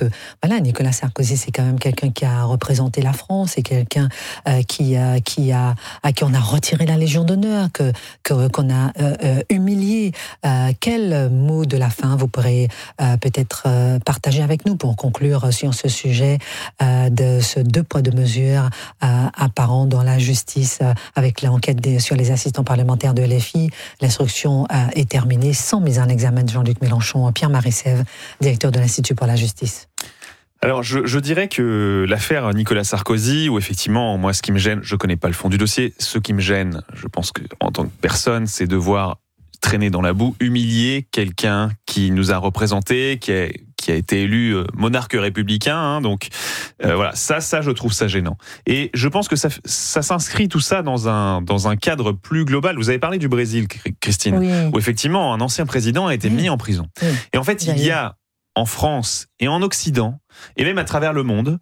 que voilà, Nicolas Sarkozy, c'est quand même quelqu'un qui a représenté la France, c'est quelqu'un à qui on a retiré la Légion d'honneur, qu'on a humilié. Quel mot de la fin vous pourrez peut-être partager avec nous pour conclure sur ce sujet de ce 2 poids 2 mesures apparent dans la justice avec l'enquête sur les assistants parlementaires de LFI. L'instruction est terminée sans mise en examen de Jean-Luc Mélenchon. Pierre-Marie Sèvres, directeur de l'Institut pour la justice. Alors, je dirais que l'affaire Nicolas Sarkozy, où effectivement, moi, ce qui me gêne, je connais pas le fond du dossier, ce qui me gêne, je pense que en tant que personne, c'est de voir traîner dans la boue, humilier quelqu'un qui nous a représentés, qui a été élu monarque républicain, donc voilà, ça je trouve ça gênant. Et je pense que ça s'inscrit tout ça dans un cadre plus global. Vous avez parlé du Brésil, Christine, oui, où effectivement un ancien président a été mis en prison. Oui. Et en fait, il y a en France et en Occident, et même à travers le monde,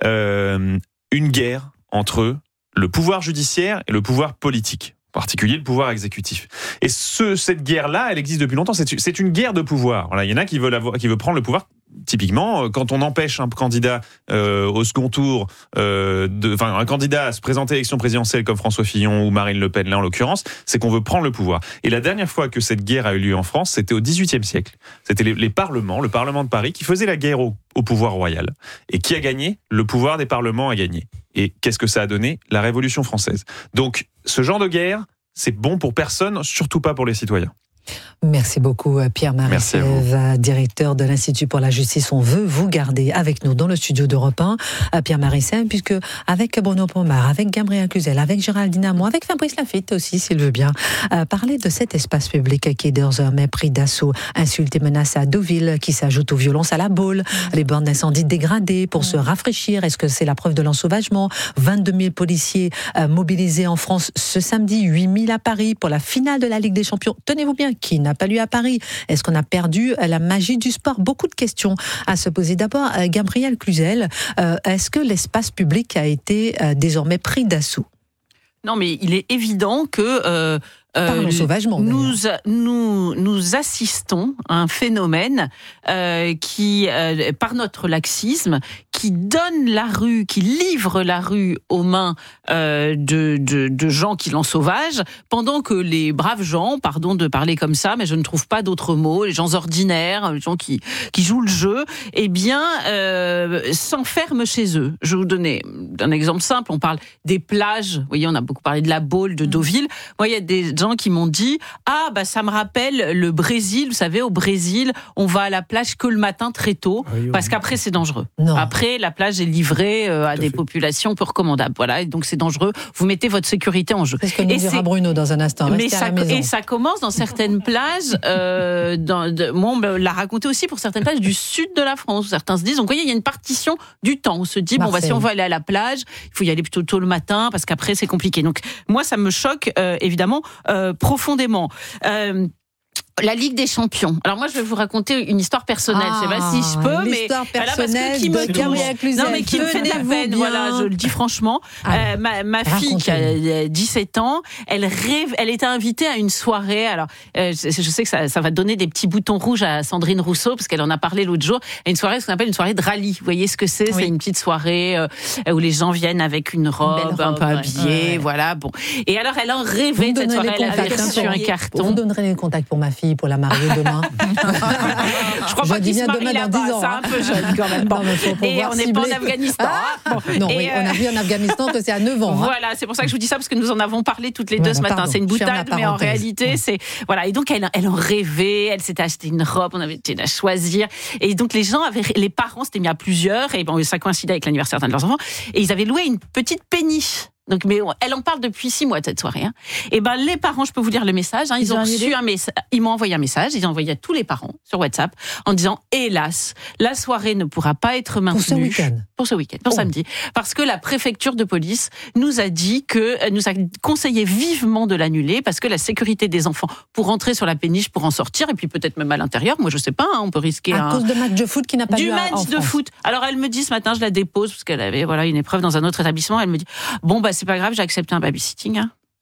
une guerre entre le pouvoir judiciaire et le pouvoir politique. En particulier le pouvoir exécutif. Et cette guerre-là, elle existe depuis longtemps. C'est une guerre de pouvoir. Voilà, il y en a qui veulent prendre le pouvoir. Typiquement, quand on empêche un candidat au second tour, un candidat à se présenter à l'élection présidentielle comme François Fillon ou Marine Le Pen, là en l'occurrence, c'est qu'on veut prendre le pouvoir. Et la dernière fois que cette guerre a eu lieu en France, c'était au XVIIIe siècle. C'était les parlements, le Parlement de Paris, qui faisait la guerre au pouvoir royal. Et qui a gagné ? Le pouvoir des parlements a gagné. Et qu'est-ce que ça a donné ? La Révolution française. Donc, ce genre de guerre, c'est bon pour personne, surtout pas pour les citoyens. Merci beaucoup Pierre-Marie Sèvres, directeur de l'Institut pour la justice. On veut vous garder avec nous dans le studio d'Europe 1, Pierre-Marie Sèvres, puisque avec Bruno Pomar, avec Gabriel Cluzel, avec Géraldine Amont, avec Fabrice Lafitte aussi, s'il veut bien, parler de cet espace public qui est désormais pris d'assaut. Insultes et menaces à Deauville qui s'ajoutent aux violences à La Baule, les bornes d'incendie dégradées pour se rafraîchir. Est-ce que c'est la preuve de l'ensauvagement ? 22 000 policiers mobilisés en France ce samedi, 8 000 à Paris pour la finale de la Ligue des Champions. Tenez-vous bien, qui n'a pas lieu à Paris ? Est-ce qu'on a perdu la magie du sport ? Beaucoup de questions à se poser. D'abord, Gabriel Cluzel, est-ce que l'espace public a été désormais pris d'assaut ? Non, mais il est évident que nous assistons à un phénomène qui, par notre laxisme, qui donne la rue, qui livre la rue aux mains de gens qui l'ensauvagent, pendant que les braves gens, pardon de parler comme ça, mais je ne trouve pas d'autres mots, les gens ordinaires, les gens qui jouent le jeu, eh bien, s'enferment chez eux. Je vais vous donner un exemple simple. On parle des plages. Vous voyez, on a beaucoup parlé de La Baule, de Deauville. Moi, il y a des gens qui m'ont dit ça me rappelle le Brésil. Vous savez, au Brésil, on va à la plage que le matin très tôt, parce qu'après c'est dangereux. Non. Après, la plage est livrée à des populations peu recommandables. Voilà, et donc c'est dangereux. Vous mettez votre sécurité en jeu. C'est ce que nous dira Bruno dans un instant. Mais ça commence dans certaines plages. Moi, on me l'a raconté aussi pour certaines plages du sud de la France. Où certains se disent, donc vous voyez, il y a une partition du temps. On se dit, si on veut aller à la plage, il faut y aller plutôt tôt le matin, parce qu'après c'est compliqué. Donc moi, ça me choque évidemment profondément. La Ligue des Champions. Alors moi, je vais vous raconter une histoire personnelle. Je sais pas si je peux, mais personnelle qui me touche. Non, mais qui me fait de la peine. Bien. Voilà, je le dis franchement. Ma fille qui a 17 ans, elle était invitée à une soirée. Alors, je sais que ça va donner des petits boutons rouges à Sandrine Rousseau, parce qu'elle en a parlé l'autre jour. À une soirée, ce qu'on appelle une soirée de rallye. Vous voyez ce que c'est ? Oui. C'est une petite soirée où les gens viennent avec une robe, un peu habillée, voilà. Bon. Et alors, elle en rêvait de cette soirée. Elle avait reçu un carton. Vous donnerez les contacts pour ma fille, pour la marier demain. Je crois pas qu'il se marie là-bas, c'est un peu jeune quand même. Et on n'est pas en Afghanistan. Non, oui, on a vu en Afghanistan que c'est à 9 ans. Voilà, c'est pour ça que je vous dis ça, parce que nous en avons parlé toutes les deux ce matin. C'est une boutade, mais en réalité, c'est... Voilà, et donc elle en rêvait, elle s'était acheté une robe, on avait été la choisir. Et donc les parents s'étaient mis à plusieurs, et bon, ça coïncidait avec l'anniversaire d'un de leurs enfants, et ils avaient loué une petite péniche. Donc, mais elle en parle depuis 6 mois de cette soirée. Et les parents, je peux vous lire le message. Ils ont reçu un message. Ils m'ont envoyé un message. Ils ont envoyé à tous les parents sur WhatsApp en disant, hélas, la soirée ne pourra pas être maintenue pour ce week-end, pour samedi, parce que la préfecture de police nous a conseillé vivement de l'annuler, parce que la sécurité des enfants pour entrer sur la péniche, pour en sortir, et puis peut-être même à l'intérieur. Moi, je sais pas. On peut risquer à cause de match de foot qui n'a pas lieu en France. Du match de foot. Alors, elle me dit ce matin, je la dépose parce qu'elle avait une épreuve dans un autre établissement. Elle me dit, c'est pas grave, j'ai accepté un babysitting.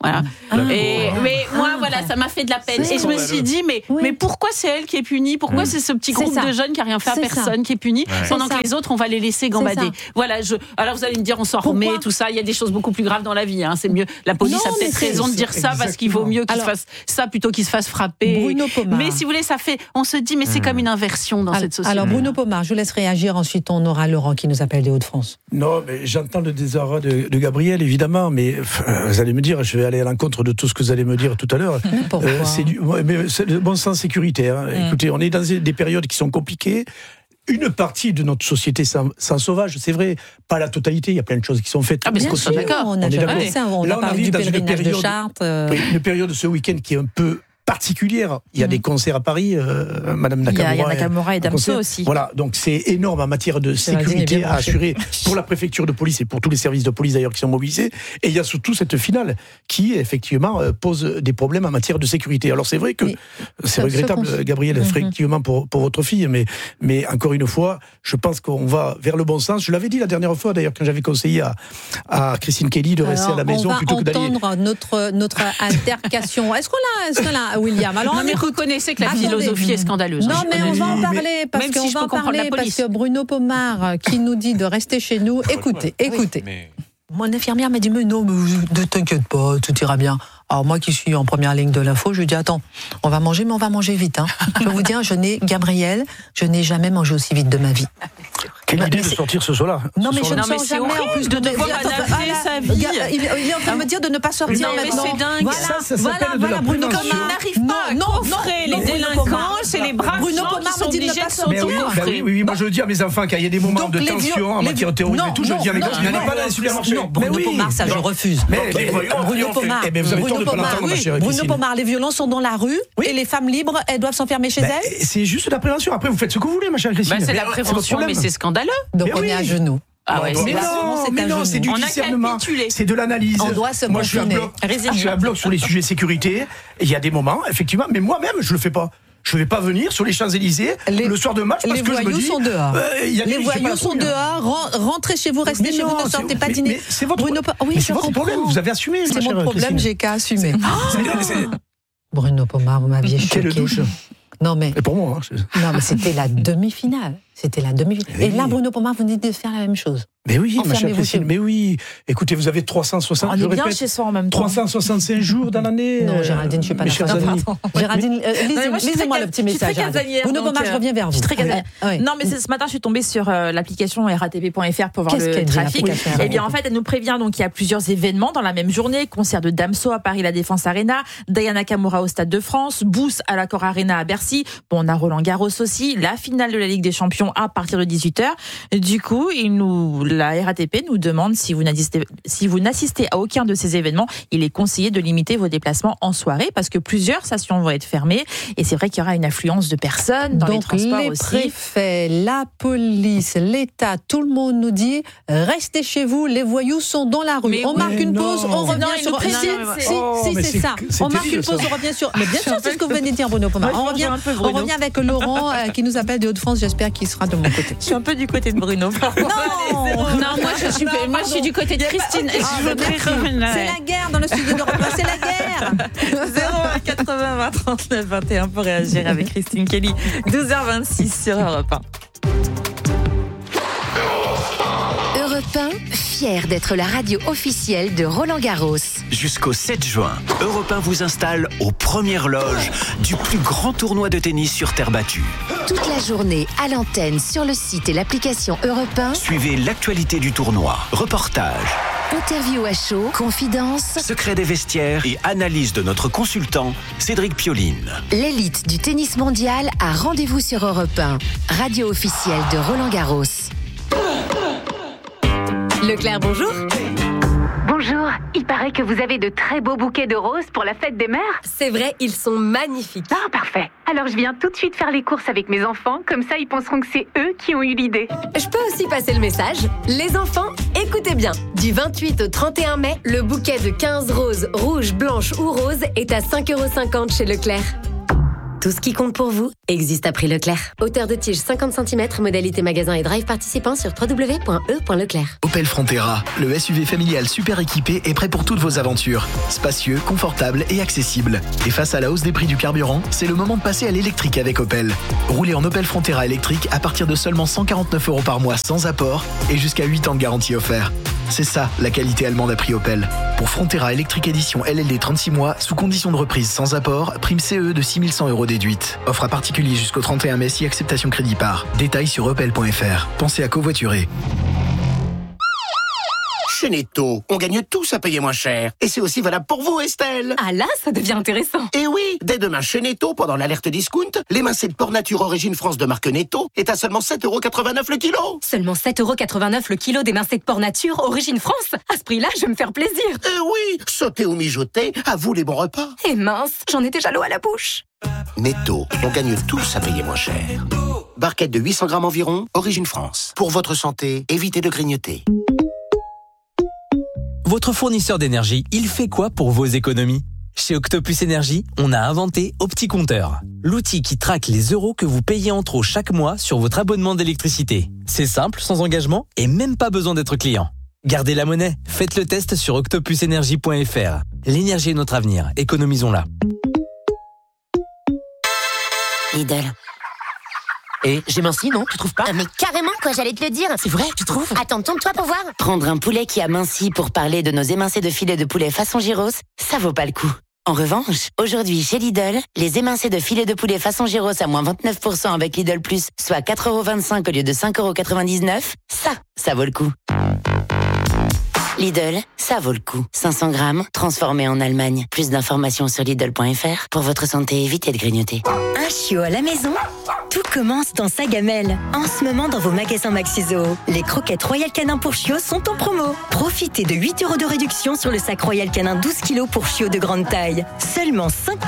Voilà. Mais moi, voilà, ça m'a fait de la peine. Et je me suis dit, mais pourquoi c'est elle qui est punie? Pourquoi c'est ce petit groupe de jeunes qui a rien fait à personne qui est puni, pendant que les autres, on va les laisser gambader? Voilà. Alors vous allez me dire, on s'en remet, tout ça. Il y a des choses beaucoup plus graves dans la vie. C'est mieux. La police a peut-être raison de dire ça parce qu'il vaut mieux qu'ils fassent ça plutôt qu'ils se fassent frapper. Bruno Pomar. Mais si vous voulez, on se dit, mais c'est comme une inversion dans cette société. Alors Bruno Pomar, je vous laisse réagir. Ensuite, on aura Laurent qui nous appelle des Hauts-de-France. Non, mais j'entends le désarroi de Gabriel, évidemment, mais vous allez me dire, je vais aller à l'encontre de tout ce que vous allez me dire tout à l'heure. C'est le bon sens sécuritaire. Écoutez, on est dans des périodes qui sont compliquées. Une partie de notre société s'en sauvage, c'est vrai, pas la totalité, il y a plein de choses qui sont faites. Ah, mais d'accord, on a parlé du pèlerinage de Chartres. Une période ce week-end qui est un peu particulière. Il y a des concerts à Paris, Madame Nakamura. Il y a Nakamura et Damso aussi. Voilà, donc c'est énorme en matière de sécurité à assurer pour la préfecture de police et pour tous les services de police d'ailleurs qui sont mobilisés. Et il y a surtout cette finale qui effectivement pose des problèmes en matière de sécurité. Alors c'est vrai que c'est regrettable, Gabriel, effectivement pour votre fille, mais encore une fois, je pense qu'on va vers le bon sens. Je l'avais dit la dernière fois d'ailleurs quand j'avais conseillé à Christine Kelly de rester à la maison plutôt que d'aller. On va entendre notre altercation. Est-ce qu'on l'a William? Alors, non, mais reconnaissez que la philosophie est scandaleuse. Non, mais on va en parler parce que Bruno Pomar qui nous dit de rester chez nous. Écoutez. Mon infirmière m'a dit mais non, ne t'inquiète pas, tout ira bien. Alors moi qui suis en première ligne de l'info, je lui dis attends, on va manger, mais on va manger vite. Je vais vous dire, Gabriel, je n'ai jamais mangé aussi vite de ma vie. Quelle idée de sortir ce soir-là. Non, mais je ne sors jamais en plus de devoir adapter sa vie. Il est en train de me dire de ne pas sortir maintenant. Mais c'est dingue. Voilà, Bruno Pomar n'arrive pas à coffrer les délinquants, c'est les braves gens qui sont obligés de s'auto-coffrer. Oui, moi je le dis à mes enfants, quand il y a des moments de tension en matière de terrorisme et tout, je le dis à mes gosses, n'allez pas dans les supermarchés. Non, Bruno Pomar, ça je refuse. Bruno Pomar, les violences sont dans la rue et les femmes libres, elles doivent s'enfermer chez elles. C'est juste la prévention. Après, vous faites ce que vous voulez, ma chère Christine. C'est la prévention, mais c'est scandaleux. Donc on est à genoux. Mais non, c'est du discernement, c'est de l'analyse. On doit se Moi, je suis un bloc sur les sujets sécurité. Il y a des moments, effectivement, mais moi-même, je le fais pas. Je vais pas venir sur les Champs-Élysées le soir de match parce que je me dis. Les voyous sont dehors. Les voyous sont dehors. Rentrez chez vous, restez chez vous, ne sortez pas dîner. C'est votre problème. Vous avez assumé. C'est mon problème, j'ai qu'à assumer. Bruno Pomar, vous m'aviez choqué. Quelle douche. Non mais. Et pour moi. Non mais c'était la demi-finale. Et là, Bruno Pomar, vous dites de faire la même chose. Mais oui, ma chère Christine, mais oui. Écoutez, vous avez 360. On est bien chez soi en même temps. 365 jours dans l'année. Non, Géraldine, je suis pas d'accord. Géraldine, lisez-moi le petit message. Bruno Pomar, je reviens vers vous. Je suis très casanière. Non, mais ce matin, je suis tombée sur l'application ratp.fr pour voir le trafic. Eh bien, en fait, elle nous prévient donc qu'il y a plusieurs événements dans la même journée. Concert de Damso à Paris, la Défense Arena, Diana Nakamura au Stade de France, Booth à l'Accor Arena à Bercy. Bon, on a Roland Garros aussi, la finale de la Ligue des Champions à partir de 18h. Du coup, la RATP nous demande si vous n'assistez à aucun de ces événements, il est conseillé de limiter vos déplacements en soirée parce que plusieurs stations vont être fermées et c'est vrai qu'il y aura une affluence de personnes dans les transports aussi. Donc les préfets, la police, l'État, tout le monde nous dit restez chez vous, les voyous sont dans la rue. On marque une pause, on revient sur. Si c'est ça. On marque une pause, on revient sur. Mais bien sûr, c'est ce que vous venez de dire, Bruno Pomar. On revient avec Laurent qui nous appelle des Hauts-de-France. J'espère qu'il sera de mon côté. Je suis un peu du côté de Bruno. Non, moi je suis du côté de Christine. C'est la guerre dans le studio d'Europe 1, c'est la guerre. 01 80 20 39 21 pour réagir avec Christine Kelly. 12h26 sur Europe 1. Europe 1, fier d'être la radio officielle de Roland Garros. Jusqu'au 7 juin, Europe 1 vous installe aux premières loges du plus grand tournoi de tennis sur terre battue. Toute la journée à l'antenne, sur le site et l'application Europe 1. Suivez l'actualité du tournoi, reportages, interview à chaud, confidences, secrets des vestiaires et analyse de notre consultant Cédric Pioline. L'élite du tennis mondial a rendez-vous sur Europe 1, radio officielle de Roland Garros. Leclerc, bonjour. Bonjour, il paraît que vous avez de très beaux bouquets de roses pour la fête des mères. C'est vrai, ils sont magnifiques. Ah, parfait. Alors je viens tout de suite faire les courses avec mes enfants, comme ça ils penseront que c'est eux qui ont eu l'idée. Je peux aussi passer le message. Les enfants, écoutez bien. Du 28 au 31 mai, le bouquet de 15 roses, rouges, blanches ou roses est à 5,50 € chez Leclerc. Tout ce qui compte pour vous existe à prix Leclerc. Hauteur de tige 50 cm, modalité magasin et drive participant sur www.e.leclerc. Opel Frontera, le SUV familial super équipé est prêt pour toutes vos aventures. Spacieux, confortable et accessible. Et face à la hausse des prix du carburant, c'est le moment de passer à l'électrique avec Opel. Roulez en Opel Frontera électrique à partir de seulement 149 € par mois sans apport et jusqu'à 8 ans de garantie offert. C'est ça, la qualité allemande à prix Opel. Pour Frontera électrique édition LLD 36 mois, sous condition de reprise sans apport, prime CE de 6 100 € déduite. Offre à particulier jusqu'au 31 mai si acceptation crédit par. Détails sur opel.fr. Pensez à covoiturer. Chez Netto, on gagne tous à payer moins cher. Et c'est aussi valable pour vous, Estelle. Ah là, ça devient intéressant. Et oui, dès demain chez Netto, pendant l'alerte discount, l'émincé de porc nature origine France de marque Netto est à seulement 7,89 € le kilo. Seulement 7,89 € le kilo d'émincé de porc nature origine France. À ce prix-là, je vais me faire plaisir. Et oui, sauter ou mijoter, à vous les bons repas. Et mince, j'en ai déjà l'eau à la bouche. Netto, on gagne tous à payer moins cher. Barquette de 800 grammes environ, origine France. Pour votre santé, évitez de grignoter. Votre fournisseur d'énergie, il fait quoi pour vos économies ? Chez Octopus Énergie, on a inventé OptiCompteur, l'outil qui traque les euros que vous payez en trop chaque mois sur votre abonnement d'électricité. C'est simple, sans engagement et même pas besoin d'être client. Gardez la monnaie, faites le test sur octopusenergie.fr. L'énergie est notre avenir, économisons-la. Lidl. Et j'ai minci, non? Tu trouves pas? Mais carrément, quoi, j'allais te le dire. C'est vrai, tu trouves? Attends, tourne-toi pour voir. Prendre un poulet qui a minci pour parler de nos émincés de filet de poulet façon gyros, ça vaut pas le coup. En revanche, aujourd'hui chez Lidl, les émincés de filet de poulet façon gyros à moins 29% avec Lidl Plus, soit 4,25 € au lieu de 5,99 €, ça vaut le coup. Lidl, ça vaut le coup. 500 grammes, transformé en Allemagne. Plus d'informations sur Lidl.fr. Pour votre santé, évitez de grignoter. Un chiot à la maison? Tout commence dans sa gamelle. En ce moment, dans vos magasins Maxiso, les croquettes Royal Canin pour chiots sont en promo. Profitez de 8 € de réduction sur le sac Royal Canin 12 kg pour chiots de grande taille. Seulement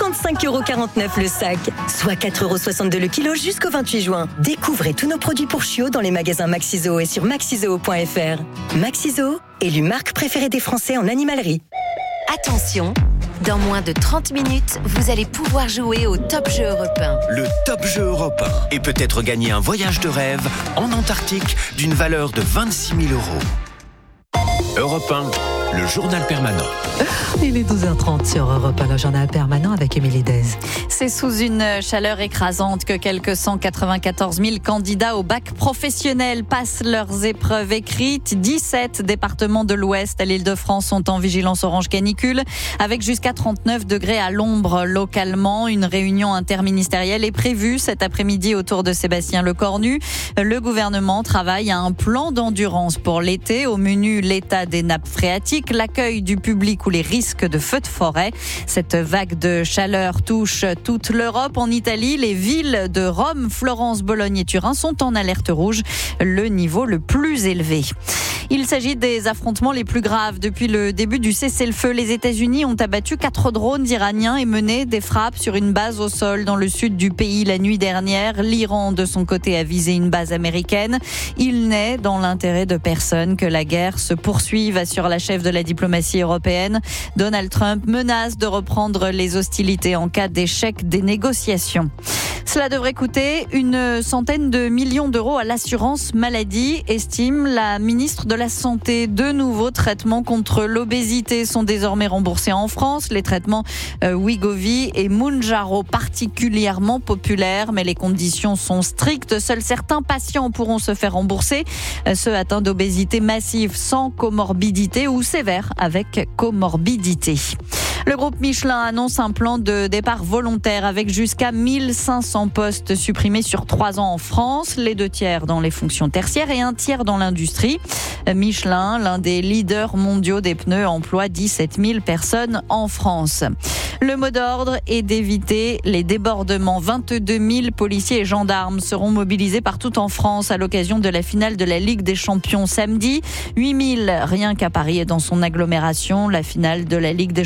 55,49 € le sac, soit 4,62 € le kilo jusqu'au 28 juin. Découvrez tous nos produits pour chiots dans les magasins Maxiso et sur maxiso.fr. Maxiso, élu marque préférée des Français en animalerie. Attention, dans moins de 30 minutes, vous allez pouvoir jouer au Top Jeu européen. Le Top Jeu européen. Et peut-être gagner un voyage de rêve en Antarctique d'une valeur de 26 000 €. Europe 1, le journal permanent. Il est 12h30 sur Europe 1, le journal permanent avec Émilie Dez. C'est sous une chaleur écrasante que quelques 194 000 candidats au bac professionnel passent leurs épreuves écrites. 17 départements de l'Ouest à l'Île-de-France sont en vigilance orange canicule, avec jusqu'à 39 degrés à l'ombre localement. Une réunion interministérielle est prévue cet après-midi autour de Sébastien Lecornu. Le gouvernement travaille à un plan d'endurance pour l'été. Au menu, l'état des nappes phréatiques, l'accueil du public ou les risques de feux de forêt. Cette vague de chaleur touche toute l'Europe. En Italie, les villes de Rome, Florence, Bologne et Turin sont en alerte rouge, le niveau le plus élevé. Il s'agit des affrontements les plus graves depuis le début du cessez-le-feu. Les États-Unis ont abattu 4 drones iraniens et mené des frappes sur une base au sol dans le sud du pays la nuit dernière. L'Iran, de son côté, a visé une base américaine. Il n'est dans l'intérêt de personne que la guerre se poursuive, assure la chef de la diplomatie européenne. Donald Trump menace de reprendre les hostilités en cas d'échec des négociations. Cela devrait coûter une centaine de millions d'euros à l'assurance maladie, estime la ministre de la Santé. De nouveaux traitements contre l'obésité sont désormais remboursés en France. Les traitements Wegovy et Mounjaro particulièrement populaires, mais les conditions sont strictes. Seuls certains patients pourront se faire rembourser, ceux atteints d'obésité massive sans comorbidité ou sévère avec comorbidité. Le groupe Michelin annonce un plan de départ volontaire avec jusqu'à 1500 postes supprimés sur 3 ans en France, les 2 tiers dans les fonctions tertiaires et 1 tiers dans l'industrie. Michelin, l'un des leaders mondiaux des pneus, emploie 17 000 personnes en France. Le mot d'ordre est d'éviter les débordements. 22 000 policiers et gendarmes seront mobilisés partout en France à l'occasion de la finale de la Ligue des Champions samedi. 8 000 rien qu'à Paris et dans son agglomération. La finale de la Ligue des Champions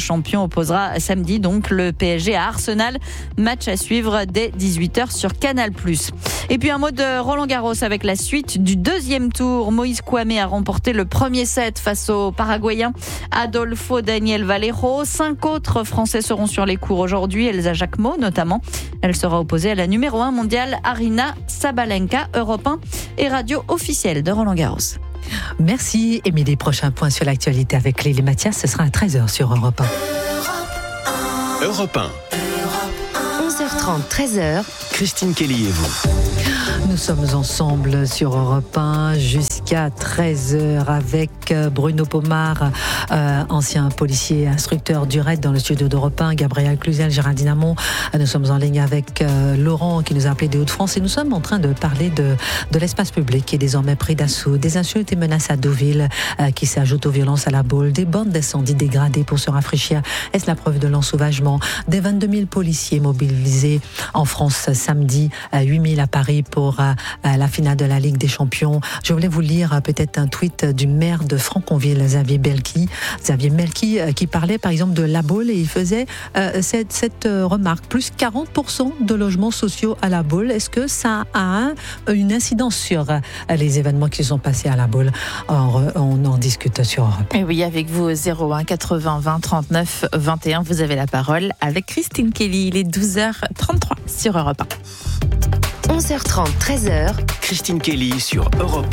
opposera samedi donc le PSG à Arsenal. Match à suivre dès 18h sur Canal+. Et puis un mot de Roland-Garros avec la suite du deuxième tour. Moïse Kouamé a remporté le premier set face au Paraguayen Adolfo Daniel Valero. 5 autres Français seront sur les cours aujourd'hui. Elsa Jacquemot notamment. Elle sera opposée à la numéro 1 mondiale Arina Sabalenka. Europe 1 et radio officielle de Roland-Garros. Merci Émilie. Prochain point sur l'actualité avec Lélie Mathias, ce sera à 13h sur Europe 1. Europe 1. 11h30, 13h. Christine Kelly et vous. Nous sommes ensemble sur Europe 1 jusqu'à 13h avec Bruno Pomar, ancien policier instructeur du RAID dans le studio d'Europe 1, Gabriel Cluzel, Géraldine Amont. Nous sommes en ligne avec Laurent qui nous a appelé des Hauts-de-France et nous sommes en train de parler de l'espace public qui est désormais pris d'assaut, des insultes et menaces à Deauville qui s'ajoutent aux violences à la Baule, des bandes d'incendie dégradées pour se rafraîchir. Est-ce la preuve de l'ensauvagement? Des 22 000 policiers mobilisés en France samedi, 8 000 à Paris pour la finale de la Ligue des Champions. Je voulais vous lire peut-être un tweet du maire de Franconville, Xavier Melki, qui parlait par exemple de La Baule et il faisait cette remarque, plus 40% de logements sociaux à La Baule. Est-ce que ça a une incidence sur les événements qui se sont passés à La Baule? On en discute sur Europe. Et oui, avec vous 01 80 20 39 21, vous avez la parole avec Christine Kelly. Il est 12h33 sur Europe 1. 11h30, 13h. Christine Kelly sur Europe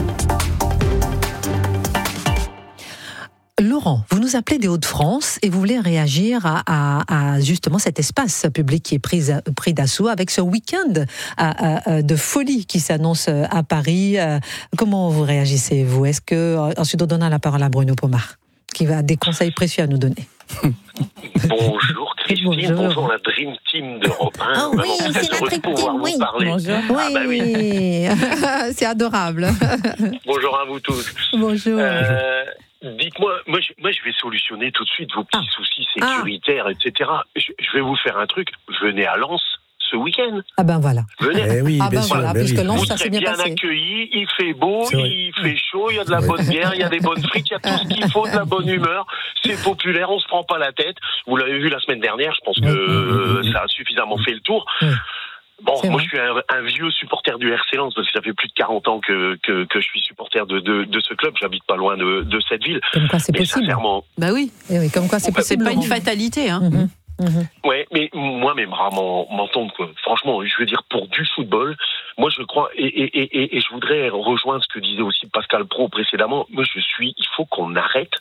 1. Laurent, vous nous appelez des Hauts-de-France et vous voulez réagir à justement cet espace public qui est pris d'assaut avec ce week-end de folie qui s'annonce à Paris. Comment vous réagissez, vous? Est-ce que, ensuite on donne la parole à Bruno Pomar, qui a des conseils précieux à nous donner. Bonjour Christine, bonjour la Dream Team d'Europe 1. Ah oui, c'est la Dream Team, oui. Bonjour. Ah bah oui. C'est adorable. Bonjour à vous tous. Bonjour. Dites-moi, moi je vais solutionner tout de suite vos petits soucis sécuritaires, etc. Je vais vous faire un truc. Venez à Lens ce week-end. Ah ben voilà. Venez. Oui, ah ben voilà, puisque Lens, vous ça s'est bien passé. Accueillis, il fait beau, il fait chaud, il y a de la bonne bière, il y a des bonnes frites, il y a tout ce qu'il faut, de la bonne humeur. C'est populaire, on se prend pas la tête. Vous l'avez vu la semaine dernière, je pense que ça a suffisamment fait le tour. Bon, moi je suis un vieux supporter du RC Lens parce que ça fait plus de 40 ans que je suis supporter de ce club. J'habite pas loin de cette ville. Comme quoi c'est possible. Sincèrement. Bah oui. Et oui, comme quoi c'est possible. C'est pas une fatalité, hein. Ouais, mais moi mes bras m'entendent quoi. Franchement, je veux dire pour du football, moi je crois et je voudrais rejoindre ce que disait aussi Pascal Praud précédemment. Moi il faut qu'on arrête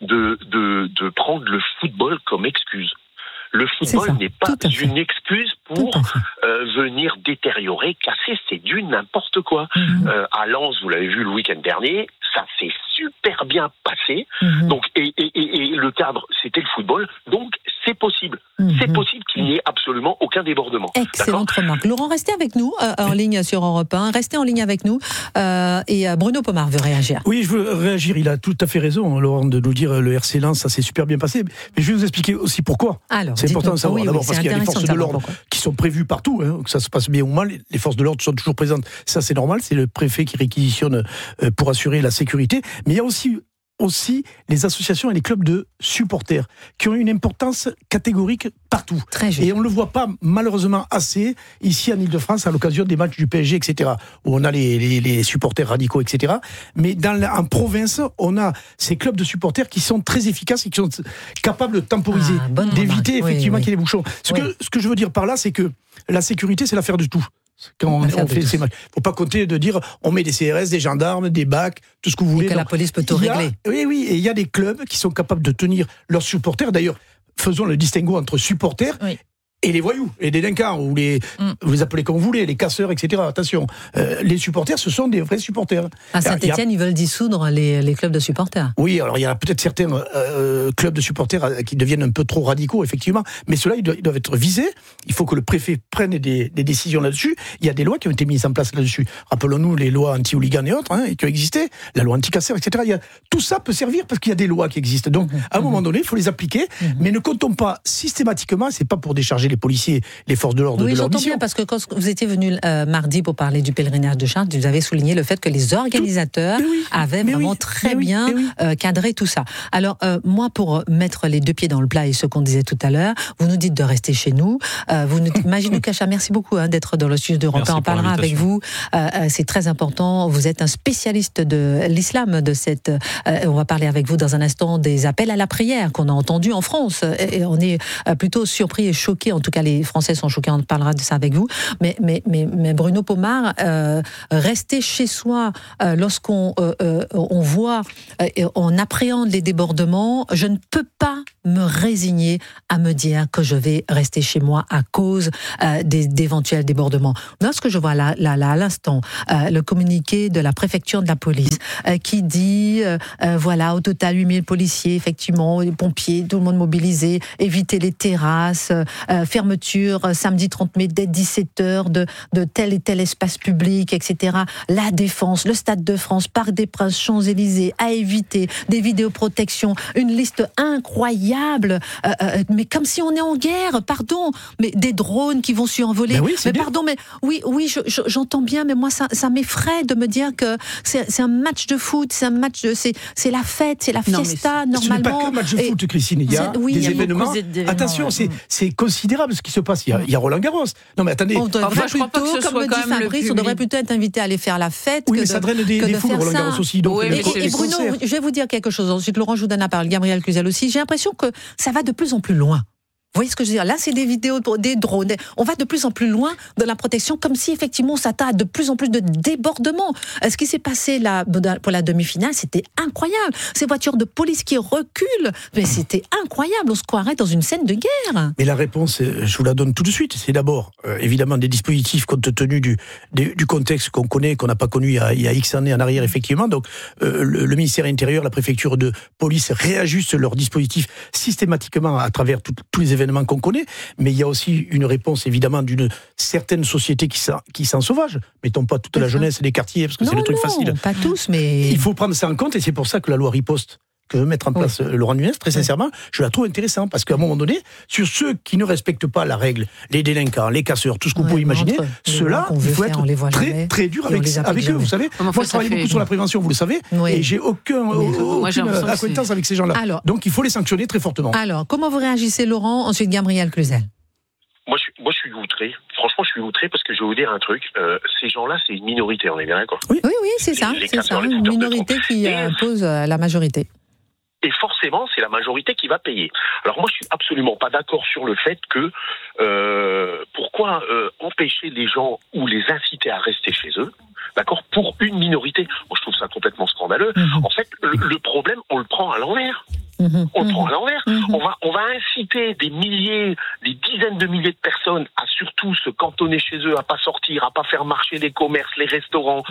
de prendre le football comme excuse. Le football n'est pas une excuse pour venir détériorer, casser, c'est du n'importe quoi. À Lens, vous l'avez vu le week-end dernier, ça s'est super bien passé. Donc, et le cadre, c'était le football. Donc, c'est possible. C'est possible qu'il n'y ait absolument aucun débordement. Excellente remarque. Laurent, restez avec nous en ligne sur Europe 1. Restez en ligne avec nous. Et Bruno Pomar veut réagir. Oui, je veux réagir. Il a tout à fait raison, Laurent, de nous dire le RC Lens, ça s'est super bien passé. Mais je vais vous expliquer aussi pourquoi. Alors, c'est important de savoir. D'abord, parce qu'il y a les forces de l'ordre pourquoi. qui sont prévues partout, que ça se passe bien ou mal. Les forces de l'ordre sont toujours présentes. Ça, c'est normal. C'est le préfet qui réquisitionne pour assurer la sécurité. Mais il y a aussi les associations et les clubs de supporters qui ont une importance catégorique partout. Et on ne le voit pas malheureusement assez ici en Ile-de-France à l'occasion des matchs du PSG, etc., où on a les supporters radicaux, etc. Mais en province, on a ces clubs de supporters qui sont très efficaces et qui sont capables de temporiser, d'éviter effectivement qu'il y ait des bouchons. Ce que je veux dire par là, c'est que la sécurité, c'est l'affaire de tout. Quand on fait ces matchs. Faut pas compter de dire on met des CRS, des gendarmes, des BAC, tout ce que vous voulez. Et que la police peut tout régler. Oui, et il y a des clubs qui sont capables de tenir leurs supporters. D'ailleurs, faisons le distinguo entre supporters et les voyous, les délinquants, ou vous les appelez comme vous voulez, les casseurs, etc. Attention, les supporters, ce sont des vrais supporters. À Saint-Etienne, ils veulent dissoudre les clubs de supporters. Oui, alors il y a peut-être certains clubs de supporters qui deviennent un peu trop radicaux, effectivement, mais ceux-là, ils doivent être visés. Il faut que le préfet prenne des décisions là-dessus. Il y a des lois qui ont été mises en place là-dessus. Rappelons-nous les lois anti-hooligans et autres, qui ont existé, la loi anti-casseurs, etc. Tout ça peut servir parce qu'il y a des lois qui existent. Donc, à un moment donné, il faut les appliquer, mais ne comptons pas systématiquement, c'est pas pour décharger les policiers, les forces de l'ordre de leur mission. Oui, j'entends bien, parce que quand vous étiez venu mardi pour parler du pèlerinage de Chartres, vous avez souligné le fait que les organisateurs avaient vraiment très bien cadré tout ça. Alors, moi, pour mettre les deux pieds dans le plat et ce qu'on disait tout à l'heure, vous nous dites de rester chez nous. Majidou Kacha, merci beaucoup d'être dans le studio d'Europe 1. On parlera avec vous. C'est très important. Vous êtes un spécialiste de l'islam, on va parler avec vous dans un instant des appels à la prière qu'on a entendus en France. Et on est plutôt surpris et choqués. En tout cas, les Français sont choqués. On parlera de ça avec vous. Mais Bruno Pomar, rester chez soi lorsqu'on on voit, on appréhende les débordements, je ne peux pas me résigner à me dire que je vais rester chez moi à cause d'éventuels débordements. Lorsque je vois là à l'instant le communiqué de la préfecture de la police qui dit voilà, au total 8000 policiers, effectivement, les pompiers, tout le monde mobilisé, éviter les terrasses, fermeture samedi 30 mai dès 17h de tel et tel espace public, etc. La Défense, le Stade de France, Parc des Princes, Champs-Élysées, à éviter, des vidéoprotections, une liste incroyable, mais comme si on est en guerre, pardon, mais des drones qui vont survoler. Mais pardon, mais oui, j'entends bien, mais moi ça m'effraie de me dire que c'est un match de foot, c'est un match c'est la fête, c'est la fiesta, normalement. Ce n'est pas qu'un match de foot, Christine, il y a des événements. Attention, c'est considérable ce qui se passe. Il y a Roland Garros. Non mais attendez, on devrait plutôt, comme le dit Fabrice, on devrait plutôt être invité à aller faire la fête. Oui, mais ça draine des foules, Roland Garros aussi. Donc, et Bruno, je vais vous dire quelque chose. Ensuite, Laurent, je vous donne la parole. Gabriel Cluzel aussi. J'ai l'impression que ça va de plus en plus loin. Vous voyez ce que je veux dire ? Là, c'est des vidéos, des drones. On va de plus en plus loin de la protection, comme si effectivement on s'attend à de plus en plus de débordements. Ce qui s'est passé là pour la demi-finale, c'était incroyable. Ces voitures de police qui reculent, mais c'était incroyable. On se croirait dans une scène de guerre. Mais la réponse, je vous la donne tout de suite. C'est d'abord, évidemment, des dispositifs compte tenu du contexte qu'on connaît, qu'on n'a pas connu il y a X années en arrière, effectivement. Donc, le ministère intérieur, la préfecture de police réajustent leurs dispositifs systématiquement à travers tous les événements qu'on connaît, mais il y a aussi une réponse évidemment d'une certaine société qui s'ensauvage. Mettons pas toute la jeunesse et les quartiers, parce que c'est le truc facile. Pas tous, mais... Il faut prendre ça en compte, et c'est pour ça que la loi riposte que veut mettre en place Laurent Nunez, très sincèrement, je la trouve intéressante, parce qu'à un moment donné, sur ceux qui ne respectent pas la règle, les délinquants, les casseurs, tout ce qu'on peut imaginer, ceux-là, il faut être très, très dur avec eux, vous savez. Moi, je travaille beaucoup sur la prévention, vous le savez, et j'ai aucune acquaintance avec ces gens-là. Donc, il faut les sanctionner très fortement. Alors, comment vous réagissez, Laurent ? Ensuite, Gabriel Cluzel. Moi, je suis outré. Franchement, je suis outré parce que je vais vous dire un truc. Ces gens-là, c'est une minorité, on est bien d'accord ? Oui, c'est ça. C'est ça, une minorité qui impose la majorité. Et forcément, c'est la majorité qui va payer. Alors moi, je suis absolument pas d'accord sur le fait que pourquoi empêcher les gens ou les inciter à rester chez eux, d'accord, pour une minorité. Moi, je trouve ça complètement scandaleux. En fait, le problème, on le prend à l'envers. On le prend à l'envers. On va inciter des dizaines de milliers de personnes à surtout se cantonner chez eux, à pas sortir, à pas faire marcher les commerces, les restaurants,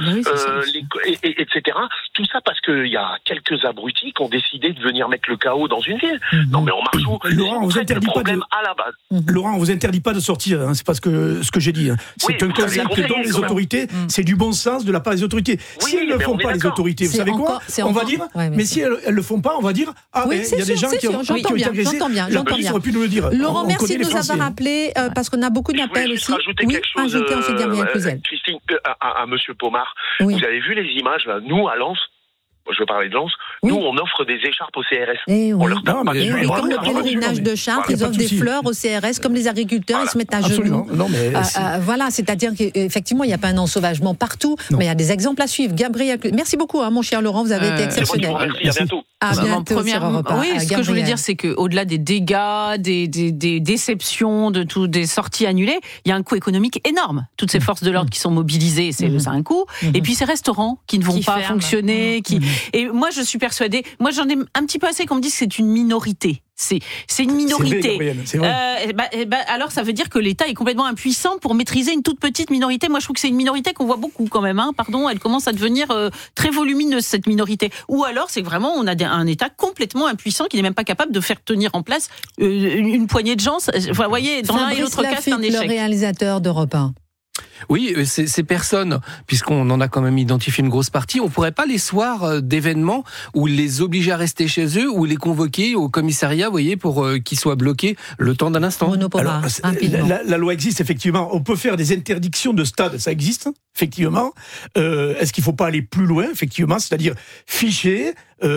etc. Tout ça parce qu'il y a quelques abrutis qui ont décidé de venir mettre le chaos dans une ville. Non mais on marche où ? Laurent, on vous interdit pas à la base. Laurent, on vous interdit pas de sortir. C'est pas ce que j'ai dit. C'est un concept que dont les autorités, c'est du bon sens de la part des autorités. Si elles ne le font pas, les autorités, vous savez quoi ? On va dire. Mais si elles le font pas, on va dire il y a des gens qui ont été agressés. La police aurait pu nous le dire. Laurent, merci de nous avoir appelés parce qu'on a beaucoup d'appels aussi. Ajoutez ensuite Gabriel Cluzel. Christine, à Monsieur Pomar, vous avez vu les images là ? Nous à Lens. Je veux parler de Lens. Nous, on offre des écharpes au CRS. On leur donne comme le pèlerinage de Chartres, ils offrent des fleurs au CRS, comme les agriculteurs, ils se mettent à genoux. Voilà, c'est-à-dire qu'effectivement, il n'y a pas un ensauvagement partout, mais il y a des exemples à suivre. Gabriel, merci beaucoup, mon cher Laurent, vous avez été exceptionnel. Merci, à bientôt. À bientôt sur Europe 1. Oui, ce que je voulais dire, c'est qu'au-delà des dégâts, des déceptions, des sorties annulées, il y a un coût économique énorme. Toutes ces forces de l'ordre qui sont mobilisées, c'est un coût. Et puis ces restaurants qui ne vont pas fonctionner, Et moi, je suis persuadée, moi j'en ai un petit peu assez qu'on me dise que c'est une minorité. C'est une minorité. C'est vrai. Alors ça veut dire que l'État est complètement impuissant pour maîtriser une toute petite minorité. Moi je trouve que c'est une minorité qu'on voit beaucoup quand même. Pardon, elle commence à devenir très volumineuse cette minorité. Ou alors c'est que vraiment on a un État complètement impuissant qui n'est même pas capable de faire tenir en place une poignée de gens. Vous voyez, dans l'un et l'autre cas, c'est un échec. Le réalisateur d'Europe 1. Oui, ces personnes, puisqu'on en a quand même identifié une grosse partie, on ne pourrait pas les soirs d'événements ou les obliger à rester chez eux ou les convoquer au commissariat, vous voyez, pour qu'ils soient bloqués le temps d'un instant. Alors, la loi existe, effectivement. On peut faire des interdictions de stade, ça existe, effectivement. Est-ce qu'il ne faut pas aller plus loin, effectivement, c'est-à-dire ficher,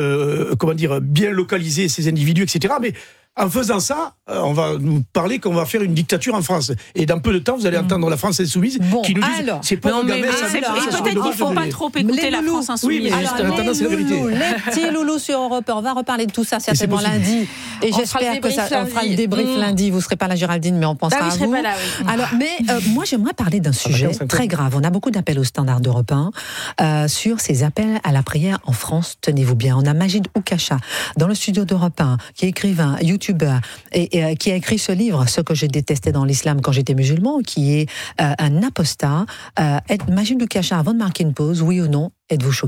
bien localiser ces individus, etc. Mais en faisant ça, on va nous parler qu'on va faire une dictature en France. Et dans peu de temps, vous allez entendre la France insoumise qui nous dit c'est pas peut-être qu'il ne faut pas trop écouter la France insoumise. Oui, mais c'est la vérité. Les petits loulous sur Europe 1, on va reparler de tout ça certainement lundi. Et j'espère que on fera le débrief lundi. Vous ne serez pas là, Géraldine, mais on pensera à vous. Pas là, oui. Alors, moi, j'aimerais parler d'un sujet très grave. On a beaucoup d'appels au standard d'Europe 1 sur ces appels à la prière en France. Tenez-vous bien. On a Majid Oukacha dans le studio d'Europe 1, qui est écrivain, youtubeur, et qui a écrit ce livre, Ce que j'ai détesté dans l'islam quand j'étais musulman, qui est un apostat. Majid Oukacha, avant de marquer une pause, oui ou non, êtes-vous choqué ?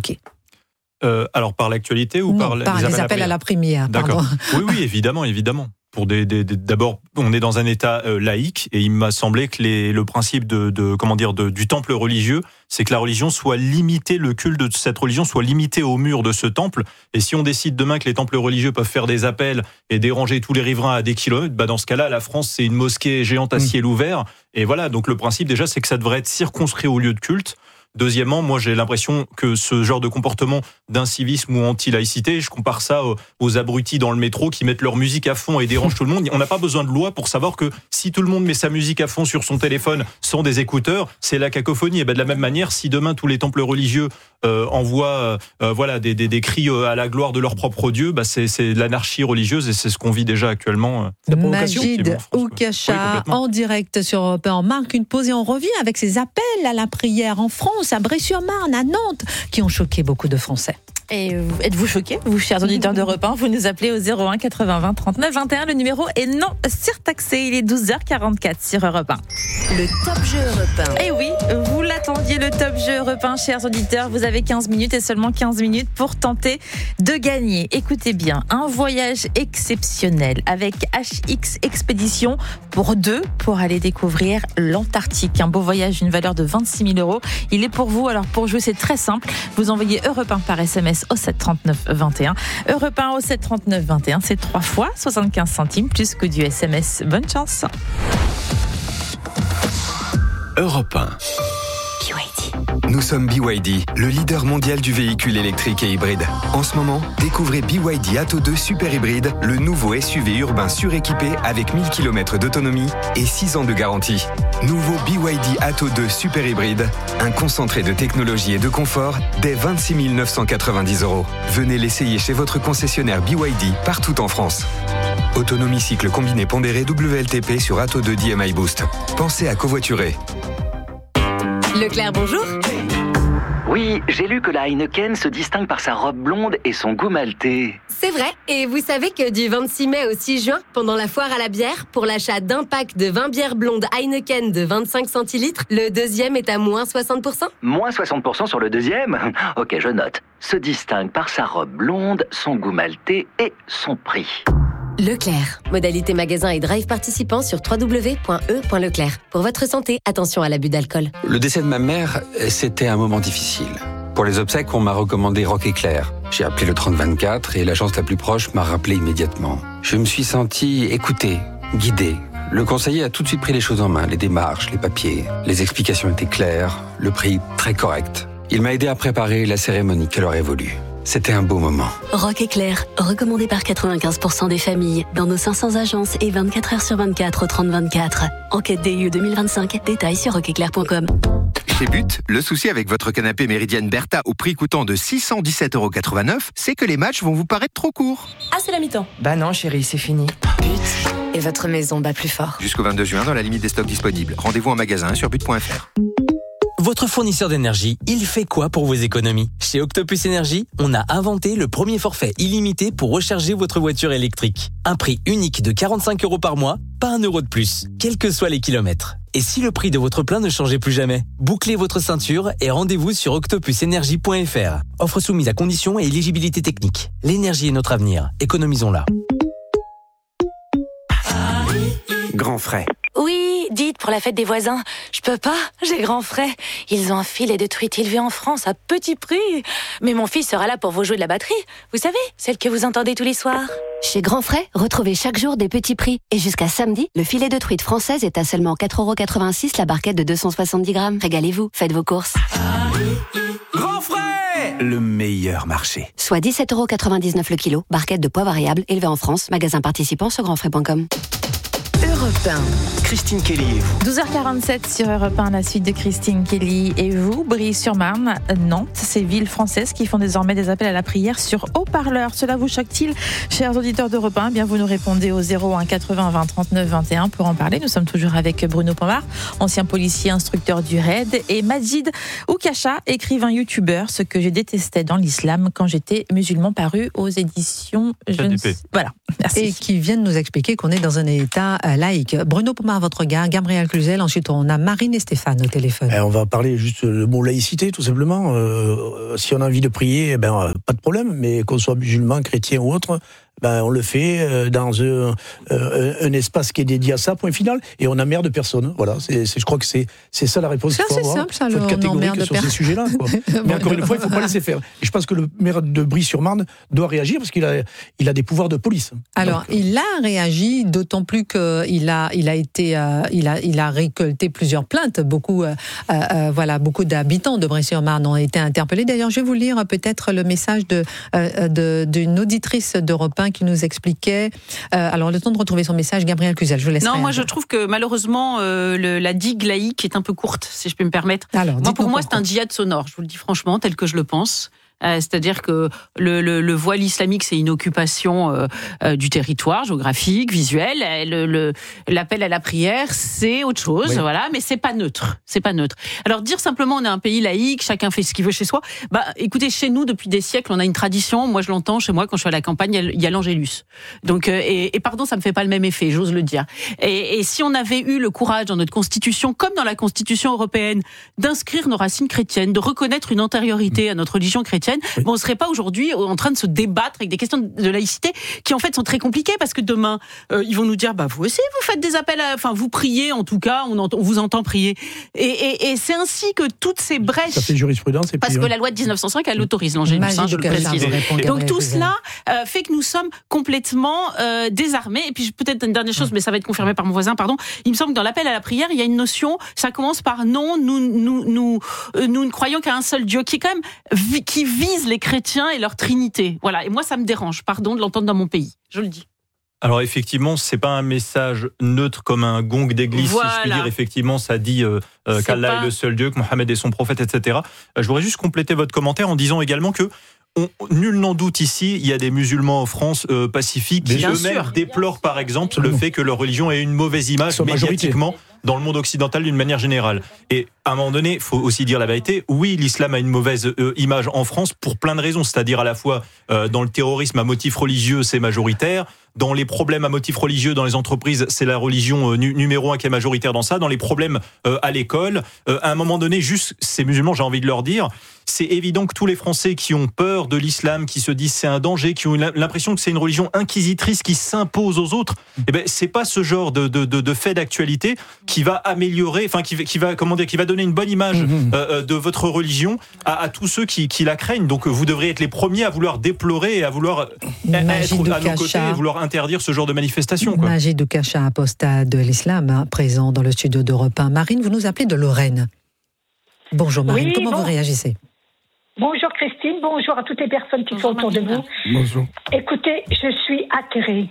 Alors par l'actualité ou par les appels à la prière. D'accord. Oui, évidemment. D'abord, on est dans un État laïque et il m'a semblé que le principe du temple religieux, c'est que la religion soit limitée, le culte de cette religion soit limité au mur de ce temple. Et si on décide demain que les temples religieux peuvent faire des appels et déranger tous les riverains à des kilomètres, dans ce cas-là, la France, c'est une mosquée géante à ciel ouvert. Et voilà, donc le principe déjà, c'est que ça devrait être circonscrit au lieu de culte. Deuxièmement, moi j'ai l'impression que ce genre de comportement d'incivisme ou anti-laïcité, je compare ça aux abrutis dans le métro qui mettent leur musique à fond et dérangent tout le monde. On n'a pas besoin de loi pour savoir que si tout le monde met sa musique à fond sur son téléphone sans des écouteurs, c'est la cacophonie. Et de la même manière, si demain tous les temples religieux envoient des cris à la gloire de leur propre Dieu, c'est de l'anarchie religieuse et c'est ce qu'on vit déjà actuellement. Majid Oukacha, en direct sur Europe 1. On marque une pause et on revient avec ces appels à la prière en France, à Bray-sur-Marne, à Nantes, qui ont choqué beaucoup de Français. Et êtes-vous choqués, vous, chers auditeurs d'Europe 1? Vous nous appelez au 01 80 20 39 21. Le numéro est non surtaxé. Il est 12h44 sur Europe 1. Le Top Jeu Europe 1. Et oui, vous l'attendiez, le Top Jeu Europe 1, chers auditeurs. Vous avez 15 minutes et seulement 15 minutes pour tenter de gagner. Écoutez bien, un voyage exceptionnel avec HX Expédition pour deux pour aller découvrir l'Antarctique. Un beau voyage d'une valeur de 26 000 €. Il est pour vous. Alors pour jouer, c'est très simple. Vous envoyez Europe 1 par SMS au 7 39 21. Europe 1 au 7 39 21, c'est 3 fois 75 centimes plus que du SMS. Bonne chance. Europe 1. Nous sommes BYD, le leader mondial du véhicule électrique et hybride. En ce moment, découvrez BYD Atto 2 Super Hybride, le nouveau SUV urbain suréquipé avec 1000 km d'autonomie et 6 ans de garantie. Nouveau BYD Atto 2 Super Hybride, un concentré de technologie et de confort dès 26 990 €. Venez l'essayer chez votre concessionnaire BYD partout en France. Autonomie cycle combiné pondéré WLTP sur Atto 2 DMI Boost. Pensez à covoiturer. Leclerc, bonjour. Oui, j'ai lu que la Heineken se distingue par sa robe blonde et son goût maltais. C'est vrai, et vous savez que du 26 mai au 6 juin, pendant la foire à la bière, pour l'achat d'un pack de 20 bières blondes Heineken de 25 centilitres, le deuxième est à moins 60%. Moins 60% sur le deuxième ? Ok, je note. Se distingue par sa robe blonde, son goût maltais et son prix. Leclerc. Modalité magasin et drive participants sur www.e.leclerc. Pour votre santé, attention à l'abus d'alcool. Le décès de ma mère, c'était un moment difficile. Pour les obsèques, on m'a recommandé Rock Éclair. J'ai appelé le 3024 et l'agence la plus proche m'a rappelé immédiatement. Je me suis senti écouté, guidé. Le conseiller a tout de suite pris les choses en main, les démarches, les papiers. Les explications étaient claires, le prix très correct. Il m'a aidé à préparer la cérémonie qu'elle aurait voulu. C'était un beau moment. Rock Éclair, recommandé par 95% des familles, dans nos 500 agences et 24 heures sur 24 au 3024. Enquête DU 2025, détails sur rockeclair.com. Chez But, le souci avec votre canapé Meridian Bertha au prix coûtant de 617,89 €, c'est que les matchs vont vous paraître trop courts. Ah, c'est la mi-temps. Bah non, chérie, c'est fini. But, et votre maison bat plus fort. Jusqu'au 22 juin, dans la limite des stocks disponibles. Rendez-vous en magasin sur but.fr. Votre fournisseur d'énergie, il fait quoi pour vos économies? Chez Octopus Énergie, on a inventé le premier forfait illimité pour recharger votre voiture électrique. Un prix unique de 45 € par mois, pas 1 € de plus, quels que soient les kilomètres. Et si le prix de votre plein ne changeait plus jamais? Bouclez votre ceinture et rendez-vous sur octopusenergie.fr. Offre soumise à conditions et éligibilité technique. L'énergie est notre avenir, économisons-la. Grand frais. Oui, dites, pour la fête des voisins. Je peux pas, j'ai grand frais. Ils ont un filet de truite élevé en France à petit prix. Mais mon fils sera là pour vous jouer de la batterie. Vous savez, celle que vous entendez tous les soirs. Chez Grand Frais, retrouvez chaque jour des petits prix. Et jusqu'à samedi, le filet de truite française est à seulement 4,86 € la barquette de 270 grammes. Régalez-vous, faites vos courses. Grand Frais, le meilleur marché. Soit 17,99 € le kilo. Barquette de poids variable élevée en France. Magasin participant sur grandfrais.com. Europe 1. Christine Kelly et vous. 12h47 sur Europe 1, la suite de Christine Kelly et vous. Brie-sur-Marne, Nantes, ces villes françaises qui font désormais des appels à la prière sur haut-parleur. Cela vous choque-t-il, chers auditeurs d'Europe 1? Bien, vous nous répondez au 01 80 20 39 21 pour en parler. Nous sommes toujours avec Bruno Pommard, ancien policier, instructeur du RAID, et Majid Oukacha, écrivain youtubeur, ce que je détestais dans l'islam quand j'étais musulman, paru aux éditions Voilà, merci. Et qui viennent nous expliquer qu'on est dans un état laïque. Bruno Pommard, votre regard, Gabriel Cluzel, ensuite on a Marine et Stéphane au téléphone. On va parler juste le mot laïcité, tout simplement. Si on a envie de prier, pas de problème, mais qu'on soit musulman, chrétien ou autre, on le fait dans un espace qui est dédié à ça, point final, et on n'emmerde personne. Voilà, je crois que c'est ça la réponse qu'il faut avoir. C'est simple, ça, on catégorique sur ces sujets-là. Mais encore une fois, il ne faut pas laisser faire. Et je pense que le maire de Brie-sur-Marne doit réagir parce qu'il a des pouvoirs de police. Alors, il a réagi, d'autant plus qu'il a récolté plusieurs plaintes. Beaucoup d'habitants de Brie-sur-Marne ont été interpellés. D'ailleurs, je vais vous lire peut-être le message d'une auditrice d'Europe 1 qui nous expliquait. Alors, le temps de retrouver son message, Gabriel Cluzel, je vous laisse. Non, moi je trouve que malheureusement la digue laïque est un peu courte, si je peux me permettre. Alors, pour moi, c'est un djihad sonore. Je vous le dis franchement, tel que je le pense. C'est-à-dire que le voile islamique, c'est une occupation du territoire géographique, visuel. L'appel à la prière, c'est autre chose, oui. Voilà, mais c'est pas neutre. C'est pas neutre. Alors dire simplement on est un pays laïque, chacun fait ce qu'il veut chez soi. Écoutez, chez nous depuis des siècles, on a une tradition. Moi, je l'entends chez moi quand je suis à la campagne, il y a l'Angélus. Donc et pardon, ça me fait pas le même effet, j'ose le dire. Et si on avait eu le courage dans notre constitution, comme dans la constitution européenne, d'inscrire nos racines chrétiennes, de reconnaître une antériorité à notre religion chrétienne. Oui. On ne serait pas aujourd'hui en train de se débattre avec des questions de laïcité qui en fait sont très compliquées parce que demain ils vont nous dire vous aussi vous faites des appels, vous priez en tout cas, on vous entend prier et c'est ainsi que toutes ces brèches. Ça fait jurisprudence parce que la loi de 1905 elle autorise l'Angélus, je le précise. Donc tout cela fait que nous sommes complètement désarmés. Et puis peut-être une dernière chose, mais ça va être confirmé par mon voisin. Pardon. Il me semble que dans l'appel à la prière il y a une notion. Ça commence par non, nous ne croyons qu'à un seul Dieu qui est quand même qui vise les chrétiens et leur trinité. Voilà. Et moi, ça me dérange, pardon, de l'entendre dans mon pays. Je le dis. Alors effectivement, c'est pas un message neutre comme un gong d'église, voilà. Si je puis dire. Effectivement, ça dit qu'Allah est le seul Dieu, que Mohammed est son prophète, etc. Je voudrais juste compléter votre commentaire en disant également que nul n'en doute ici, il y a des musulmans en France pacifiques qui eux-mêmes déplorent par exemple le fait que leur religion ait une mauvaise image médiatiquement dans le monde occidental d'une manière générale. Et à un moment donné, il faut aussi dire la vérité, oui, l'islam a une mauvaise image en France pour plein de raisons, c'est-à-dire à la fois dans le terrorisme à motif religieux, c'est majoritaire, dans les problèmes à motif religieux dans les entreprises, c'est la religion numéro 1 qui est majoritaire dans ça, dans les problèmes à l'école, à un moment donné, juste ces musulmans, j'ai envie de leur dire, c'est évident que tous les Français qui ont peur de l'islam, qui se disent c'est un danger, qui ont l'impression que c'est une religion inquisitrice qui s'impose aux autres, c'est pas ce genre de fait d'actualité qui va améliorer, qui va donner une bonne image de votre religion à tous ceux qui la craignent. Donc vous devrez être les premiers à vouloir déplorer et à vouloir être à nos côtés et vouloir interdire ce genre de manifestation. Majid Oukacha, apostat de l'islam, présent dans le studio d'Europe 1. Marine, vous nous appelez de Lorraine. Bonjour Marine, comment vous réagissez ? Bonjour Christine, bonjour à toutes les personnes qui sont autour de vous. Bonjour. Écoutez, je suis atterrée.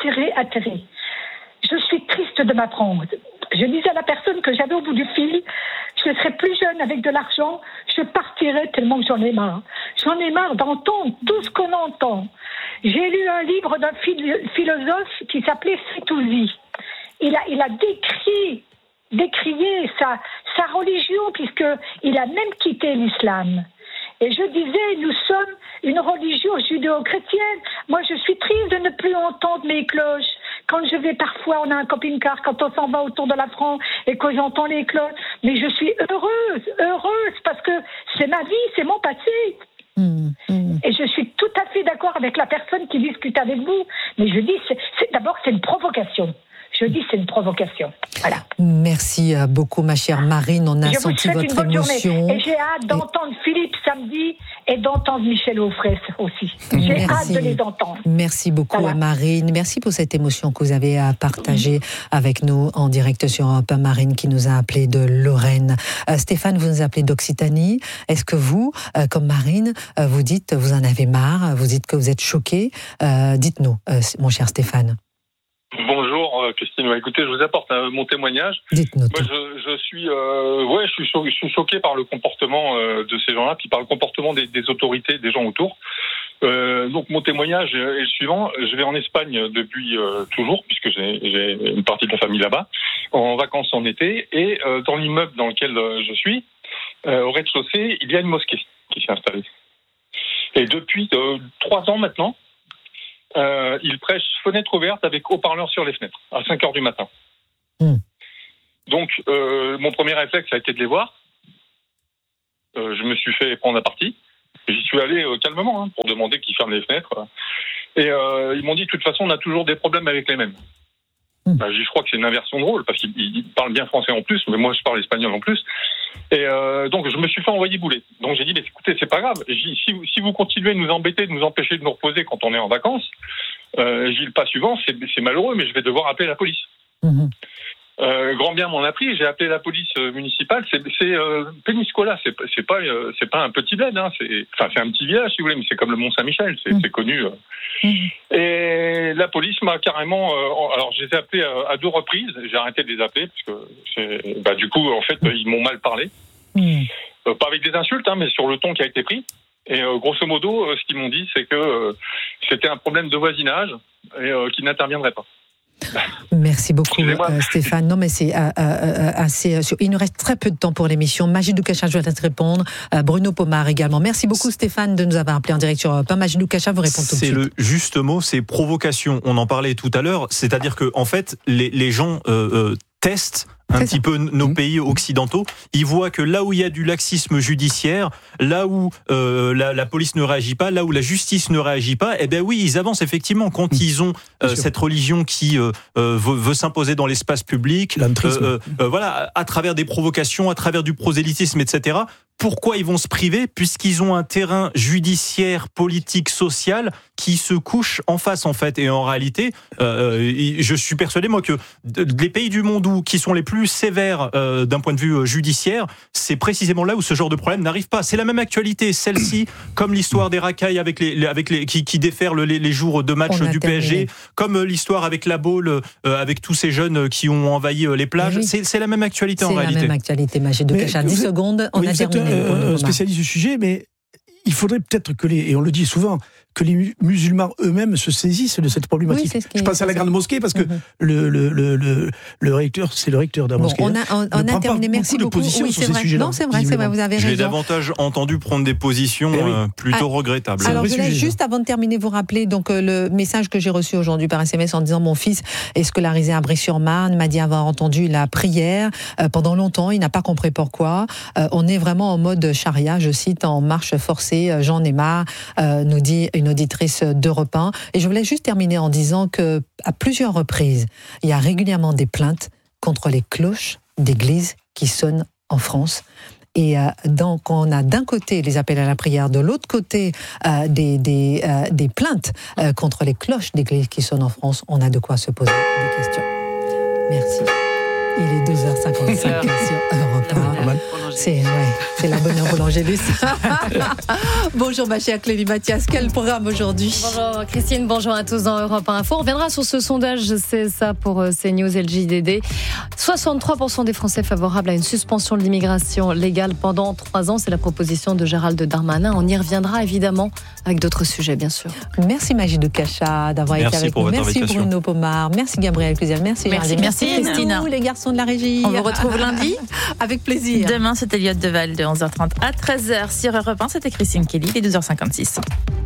Je suis triste de m'apprendre. Je disais à la personne que j'avais au bout du fil, je serais plus jeune avec de l'argent, je partirais tellement que j'en ai marre. J'en ai marre d'entendre tout ce qu'on entend. J'ai lu un livre d'un philosophe qui s'appelait Fitoussi. Il a décrié sa religion puisqu'il a même quitté l'islam. Et je disais, nous sommes une religion judéo-chrétienne. Moi, je suis triste de ne plus entendre mes cloches. Quand je vais parfois, on a un camping-car, quand on s'en va autour de la France et que j'entends les cloches. Mais je suis heureuse, parce que c'est ma vie, c'est mon passé. Et je suis tout à fait d'accord avec la personne qui discute avec vous. Mais je dis, d'abord, c'est une provocation. Je dis c'est une provocation. Voilà. Merci beaucoup, ma chère Marine. On a senti votre émotion. Et j'ai hâte d'entendre Philippe samedi et d'entendre Michel Onfray aussi. J'ai hâte de les entendre. Merci beaucoup, Marine. Merci pour cette émotion que vous avez partagée avec nous en direct sur Europe 1. Marine qui nous a appelé de Lorraine. Stéphane, vous nous appelez d'Occitanie. Est-ce que vous, comme Marine, vous dites, vous en avez marre, vous dites que vous êtes choqué? Dites-nous, mon cher Stéphane. Bonjour Christine. Écoutez, je vous apporte mon témoignage. Dites-nous. Moi, je suis choqué par le comportement de ces gens-là, puis par le comportement des autorités, des gens autour. Donc mon témoignage est le suivant. Je vais en Espagne depuis toujours, puisque j'ai une partie de la famille là-bas, en vacances en été, et dans l'immeuble dans lequel je suis, au rez-de-chaussée, il y a une mosquée qui s'est installée. Et depuis 3 ans maintenant, il prêche fenêtre ouverte avec haut-parleur sur les fenêtres, à 5h du matin. Donc, mon premier réflexe a été de les voir. Je me suis fait prendre à partie. J'y suis allé calmement pour demander qu'ils ferment les fenêtres. Et ils m'ont dit, de toute façon, on a toujours des problèmes avec les mêmes. Je crois que c'est une inversion de rôle, parce qu'ils parlent bien français en plus, mais moi je parle espagnol en plus. Et donc je me suis fait envoyer bouler. Donc j'ai dit, mais écoutez, c'est pas grave. Si vous continuez de nous embêter, de nous empêcher de nous reposer quand on est en vacances, le pas suivant, c'est malheureux, mais je vais devoir appeler la police. Grand bien m'en a pris, j'ai appelé la police municipale. C'est Péniscola, c'est pas un petit bled, c'est un petit village si vous voulez, mais c'est comme le Mont-Saint-Michel, c'est connu. Et la police m'a carrément, alors je les ai appelés à 2 reprises, j'ai arrêté de les appeler parce que du coup en fait ils m'ont mal parlé, pas avec des insultes, mais sur le ton qui a été pris. Et grosso modo, ce qu'ils m'ont dit, c'est que c'était un problème de voisinage et qu'ils n'interviendraient pas. Merci beaucoup Stéphane. Non mais c'est assez. Il nous reste très peu de temps pour l'émission. Magidou Kacha, je vais te répondre. Bruno Pomar également. Merci beaucoup Stéphane de nous avoir appelé en direct sur Europe 1. Magidou Kacha vous répond tout de suite. C'est le juste mot, c'est provocation. On en parlait tout à l'heure. C'est-à-dire que en fait les gens testent un petit peu nos pays occidentaux. Ils voient que là où il y a du laxisme judiciaire, là où la police ne réagit pas, là où la justice ne réagit pas, eh ben oui, ils avancent effectivement. Quand ils ont cette religion qui veut s'imposer dans l'espace public, voilà, à travers des provocations, à travers du prosélytisme, etc. Pourquoi ils vont se priver? Puisqu'ils ont un terrain judiciaire, politique, social qui se couche en face, en fait. Et en réalité, je suis persuadé, moi, que les pays du monde qui sont les plus sévères d'un point de vue judiciaire, c'est précisément là où ce genre de problème n'arrive pas. C'est la même actualité, celle-ci, comme l'histoire des racailles avec les qui déferlent les jours de match du PSG, comme l'histoire avec la Baule, avec tous ces jeunes qui ont envahi les plages. C'est la même actualité en réalité. C'est la même actualité, Magidou Kacha. 10 secondes, on a terminé. Spécialiste du sujet, mais il faudrait peut-être et on le dit souvent, que les musulmans eux-mêmes se saisissent de cette problématique. Oui, je pense à la grande mosquée parce que le recteur, c'est le recteur de la mosquée. On a terminé. Merci beaucoup. Oui, c'est vrai. Non, c'est vrai, vous avez raison. J'ai davantage entendu prendre des positions plutôt regrettables. Alors, je voulais juste, avant de terminer, vous rappeler donc le message que j'ai reçu aujourd'hui par SMS en disant mon fils est scolarisé à Brie-sur-Marne, m'a dit avoir entendu la prière pendant longtemps, il n'a pas compris pourquoi. On est vraiment en mode charia, je cite, en marche forcée. J'en ai marre, nous dit une auditrice d'Europe 1. Et je voulais juste terminer en disant que à plusieurs reprises, il y a régulièrement des plaintes contre les cloches d'église qui sonnent en France. Et donc, on a d'un côté les appels à la prière, de l'autre côté des plaintes contre les cloches d'église qui sonnent en France. On a de quoi se poser des questions. Merci. Il est 12h55 sur Europe 1. C'est la bonne heure pour l'Angélus. Bonjour ma chère Clélie Mathias, quel programme aujourd'hui? Bonjour Christine, bonjour à tous dans Europe 1 Info. On reviendra sur ce sondage, c'est ça pour CNews et le JDD. 63% des Français favorables à une suspension de l'immigration légale pendant 3 ans. C'est la proposition de Gérald Darmanin. On y reviendra évidemment avec d'autres sujets, bien sûr. Merci Magidou Kacha d'avoir été avec nous. Merci Bruno Pomar, merci Gabriel Cluzel, merci Géraldine. Merci Christine. Les garçons de la régie. On vous retrouve lundi. Avec plaisir. Demain, c'est Elliott Deval de 11h30 à 13h. Sur Europe 1, c'était Christine Kelly, il est 12h56.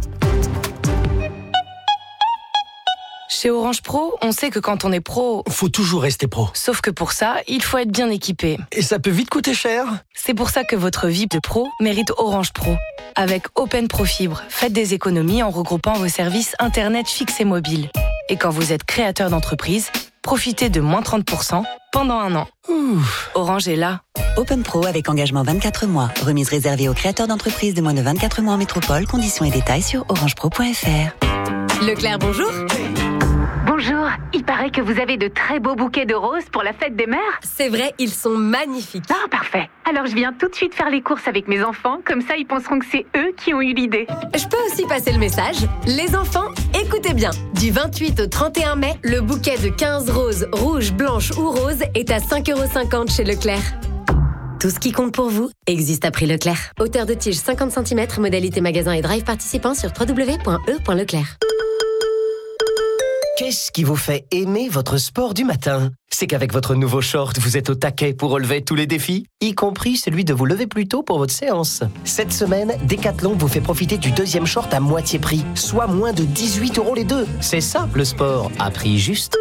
Chez Orange Pro, on sait que quand on est pro, faut toujours rester pro. Sauf que pour ça, il faut être bien équipé. Et ça peut vite coûter cher. C'est pour ça que votre vie de pro mérite Orange Pro. Avec Open Pro Fibre, faites des économies en regroupant vos services Internet fixes et mobiles. Et quand vous êtes créateur d'entreprise, profitez de moins 30% pendant 1 an. Orange est là. Open Pro avec engagement 24 mois. Remise réservée aux créateurs d'entreprises de moins de 24 mois en métropole. Conditions et détails sur orangepro.fr. Leclerc, bonjour. Bonjour, il paraît que vous avez de très beaux bouquets de roses pour la fête des mères. C'est vrai, ils sont magnifiques. Ah, parfait. Alors je viens tout de suite faire les courses avec mes enfants, comme ça ils penseront que c'est eux qui ont eu l'idée. Je peux aussi passer le message. Les enfants, écoutez bien. Du 28 au 31 mai, le bouquet de 15 roses, rouges, blanches ou roses est à 5,50 € chez Leclerc. Tout ce qui compte pour vous existe à prix Leclerc. Hauteur de tige 50 cm, modalité magasin et drive participant sur www.e.leclerc. Qu'est-ce qui vous fait aimer votre sport du matin ? C'est qu'avec votre nouveau short, vous êtes au taquet pour relever tous les défis, y compris celui de vous lever plus tôt pour votre séance. Cette semaine, Decathlon vous fait profiter du 2e short à moitié prix, soit moins de 18 € les deux. C'est ça, le sport, à prix juste.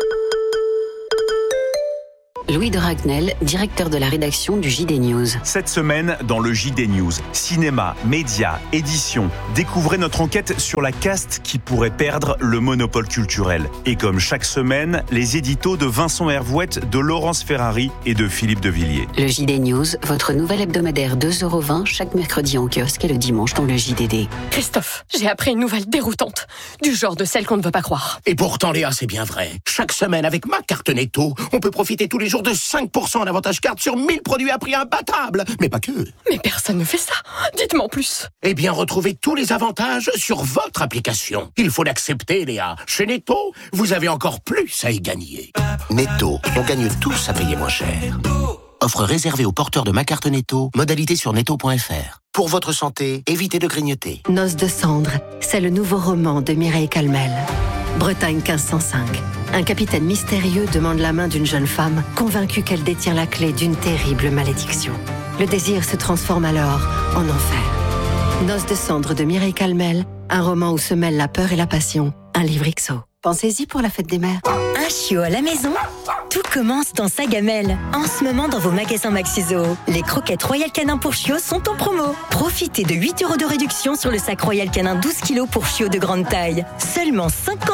Louis de Ragnel, directeur de la rédaction du JD News. Cette semaine, dans le JD News, cinéma, médias, édition, découvrez notre enquête sur la caste qui pourrait perdre le monopole culturel. Et comme chaque semaine, les éditos de Vincent Hervouette, de Laurence Ferrari et de Philippe de Villiers. Le JD News, votre nouvel hebdomadaire 2,20 € chaque mercredi en kiosque et le dimanche dans le JDD. Christophe, j'ai appris une nouvelle déroutante, du genre de celle qu'on ne veut pas croire. Et pourtant, Léa, c'est bien vrai. Chaque semaine, avec ma carte Netto, on peut profiter tous les jours de 5% d'avantage carte sur 1000 produits à prix imbattable. Mais pas que. Mais personne ne fait ça. Dites-moi en plus. Eh bien, retrouvez tous les avantages sur votre application. Il faut l'accepter, Léa. Chez Netto, vous avez encore plus à y gagner. Netto, on gagne tous à payer moins cher. Offre réservée aux porteurs de ma carte Netto. Modalité sur netto.fr. Pour votre santé, évitez de grignoter. Noces de cendres, c'est le nouveau roman de Mireille Calmel. Bretagne 1505. Un capitaine mystérieux demande la main d'une jeune femme, convaincue qu'elle détient la clé d'une terrible malédiction. Le désir se transforme alors en enfer. Noces de cendres de Mireille Calmel, un roman où se mêlent la peur et la passion. Un livre XO. Pensez-y pour la fête des mères. Un chiot à la maison ? Tout commence dans sa gamelle. En ce moment, dans vos magasins Maxi-Zoo, les croquettes Royal Canin pour chiots sont en promo. Profitez de 8 € de réduction sur le sac Royal Canin 12 kg pour chiots de grande taille. Seulement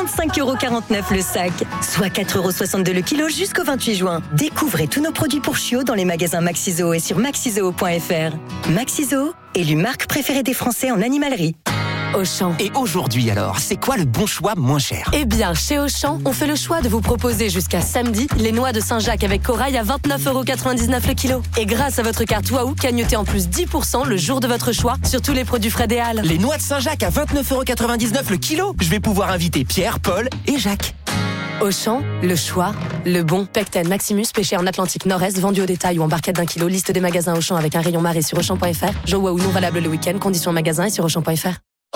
55,49 € le sac, soit 4,62 € le kilo jusqu'au 28 juin. Découvrez tous nos produits pour chiots dans les magasins Maxi-Zoo et sur maxizoo.fr. Maxi-Zoo, élu marque préférée des Français en animalerie. Auchan. Et aujourd'hui alors, c'est quoi le bon choix moins cher ? Eh bien, chez Auchan, on fait le choix de vous proposer jusqu'à samedi les noix de Saint-Jacques avec corail à 29,99 € le kilo. Et grâce à votre carte Waouh, cagnotez en plus 10% le jour de votre choix sur tous les produits frais des Halles. Les noix de Saint-Jacques à 29,99 € le kilo ? Je vais pouvoir inviter Pierre, Paul et Jacques. Auchan, le choix, le bon. Pecten Maximus, pêché en Atlantique Nord-Est, vendu au détail ou en barquette d'1 kilo. Liste des magasins Auchan avec un rayon marée sur Auchan.fr. Jeux Waouh non valable le week-end. Conditions en magasin et sur Auchan.fr.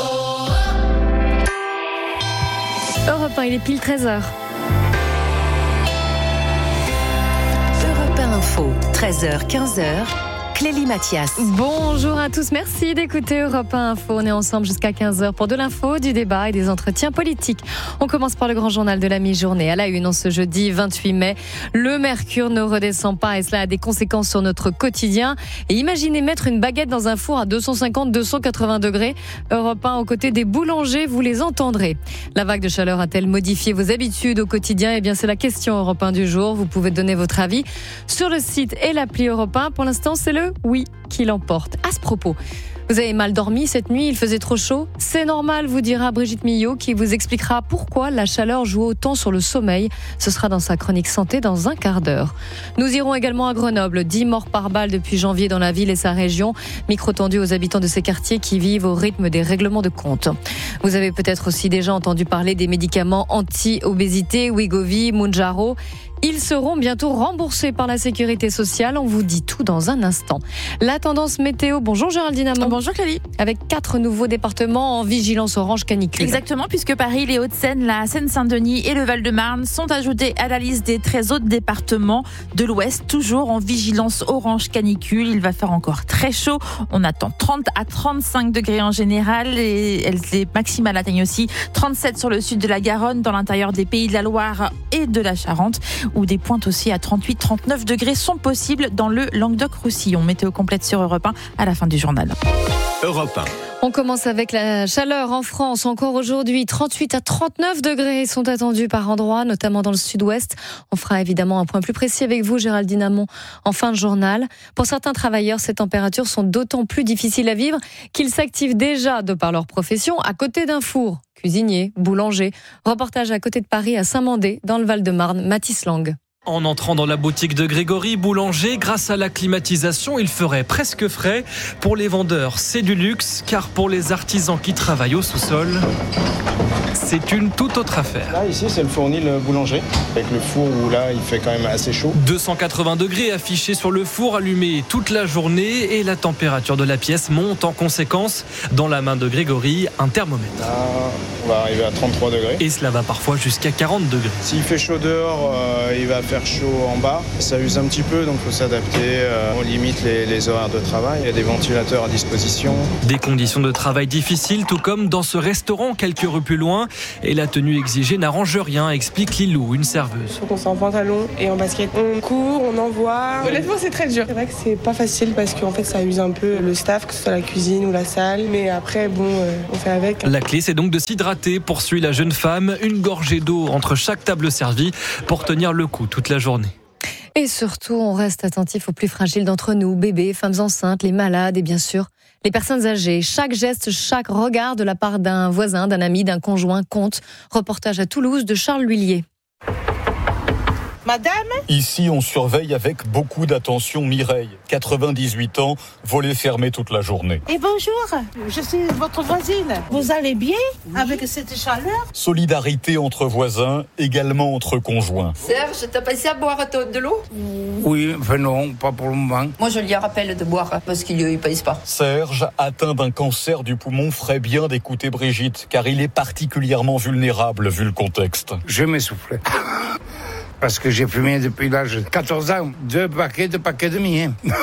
Europe 1, il est pile 13h. Europe 1 Info, 13h, 15h. Clélie Mathias. Bonjour à tous, merci d'écouter Europe 1 Info. On est ensemble jusqu'à 15h pour de l'info, du débat et des entretiens politiques. On commence par le grand journal de la mi-journée. À la une, en ce jeudi 28 mai, le mercure ne redescend pas et cela a des conséquences sur notre quotidien. Et imaginez mettre une baguette dans un four à 250-280 degrés. Europe 1 aux côtés des boulangers, vous les entendrez. La vague de chaleur a-t-elle modifié vos habitudes au quotidien ? Eh bien, c'est la question Europe 1 du jour. Vous pouvez donner votre avis sur le site et l'appli Europe 1. Pour l'instant, c'est le oui qui l'emporte. À ce propos, vous avez mal dormi cette nuit, il faisait trop chaud ? C'est normal, vous dira Brigitte Millot, qui vous expliquera pourquoi la chaleur joue autant sur le sommeil. Ce sera dans sa chronique santé dans un quart d'heure. Nous irons également à Grenoble. 10 morts par balle depuis janvier dans la ville et sa région. Micro tendu aux habitants de ces quartiers qui vivent au rythme des règlements de compte. Vous avez peut-être aussi déjà entendu parler des médicaments anti-obésité, Wegovy, Mounjaro. Ils seront bientôt remboursés par la sécurité sociale. On vous dit tout dans un instant. La tendance météo. Bonjour Géraldine Amand. Bonjour Clélie. Avec 4 nouveaux départements en vigilance orange canicule. Exactement, puisque Paris, les Hauts-de-Seine, la Seine-Saint-Denis et le Val-de-Marne sont ajoutés à la liste des 13 autres départements de l'Ouest, toujours en vigilance orange canicule. Il va faire encore très chaud. On attend 30 à 35 degrés en général et les maximales atteignent aussi 37 sur le sud de la Garonne, dans l'intérieur des Pays de la Loire et de la Charente, où des pointes aussi à 38-39 degrés sont possibles dans le Languedoc-Roussillon. Météo complète sur Europe 1 à la fin du journal. Europe 1. On commence avec la chaleur en France. Encore aujourd'hui, 38 à 39 degrés sont attendus par endroits, notamment dans le sud-ouest. On fera évidemment un point plus précis avec vous, Géraldine Amont, en fin de journal. Pour certains travailleurs, ces températures sont d'autant plus difficiles à vivre qu'ils s'activent déjà de par leur profession à côté d'un four. Cuisinier, boulanger. Reportage à côté de Paris, à Saint-Mandé, dans le Val-de-Marne, Mathis Lang. En entrant dans la boutique de Grégory, boulanger, grâce à la climatisation, il ferait presque frais. Pour les vendeurs, c'est du luxe, car pour les artisans qui travaillent au sous-sol, c'est une toute autre affaire. Là, ici, c'est le fournil boulanger, avec le four où là, il fait quand même assez chaud. 280 degrés affichés sur le four, allumé toute la journée, et la température de la pièce monte en conséquence. Dans la main de Grégory, un thermomètre. Là, on va arriver à 33 degrés. Et cela va parfois jusqu'à 40 degrés. S'il fait chaud dehors, il va faire chaud en bas. Ça use un petit peu, donc il faut s'adapter. On limite les horaires de travail. Il y a des ventilateurs à disposition. Des conditions de travail difficiles, tout comme dans ce restaurant quelques rues plus loin. Et la tenue exigée n'arrange rien, explique Lilou, une serveuse. Il faut qu'on soit en pantalon et en basket. On court, on envoie. Honnêtement, c'est très dur. C'est vrai que c'est pas facile parce qu'en fait, ça use un peu le staff, que ce soit la cuisine ou la salle. Mais après, on fait avec. La clé, c'est donc de s'hydrater, poursuit la jeune femme. Une gorgée d'eau entre chaque table servie pour tenir le coup toute la journée. Et surtout, on reste attentif aux plus fragiles d'entre nous, bébés, femmes enceintes, les malades et bien sûr, les personnes âgées. Chaque geste, chaque regard de la part d'un voisin, d'un ami, d'un conjoint compte. Reportage à Toulouse de Charles L'Huillier. Madame ? Ici, on surveille avec beaucoup d'attention Mireille, 98 ans, volet fermé toute la journée. Et bonjour, je suis votre voisine. Vous allez bien avec cette chaleur ? Solidarité entre voisins, également entre conjoints. Serge, t'as passé à boire de l'eau ? Oui, enfin non, pas pour le moment. Moi, je lui rappelle de boire parce qu'il ne pèse pas. Serge, atteint d'un cancer du poumon, ferait bien d'écouter Brigitte, car il est particulièrement vulnérable vu le contexte. Je m'essouffle. Parce que j'ai fumé depuis l'âge de 14 ans, 2 paquets et demi.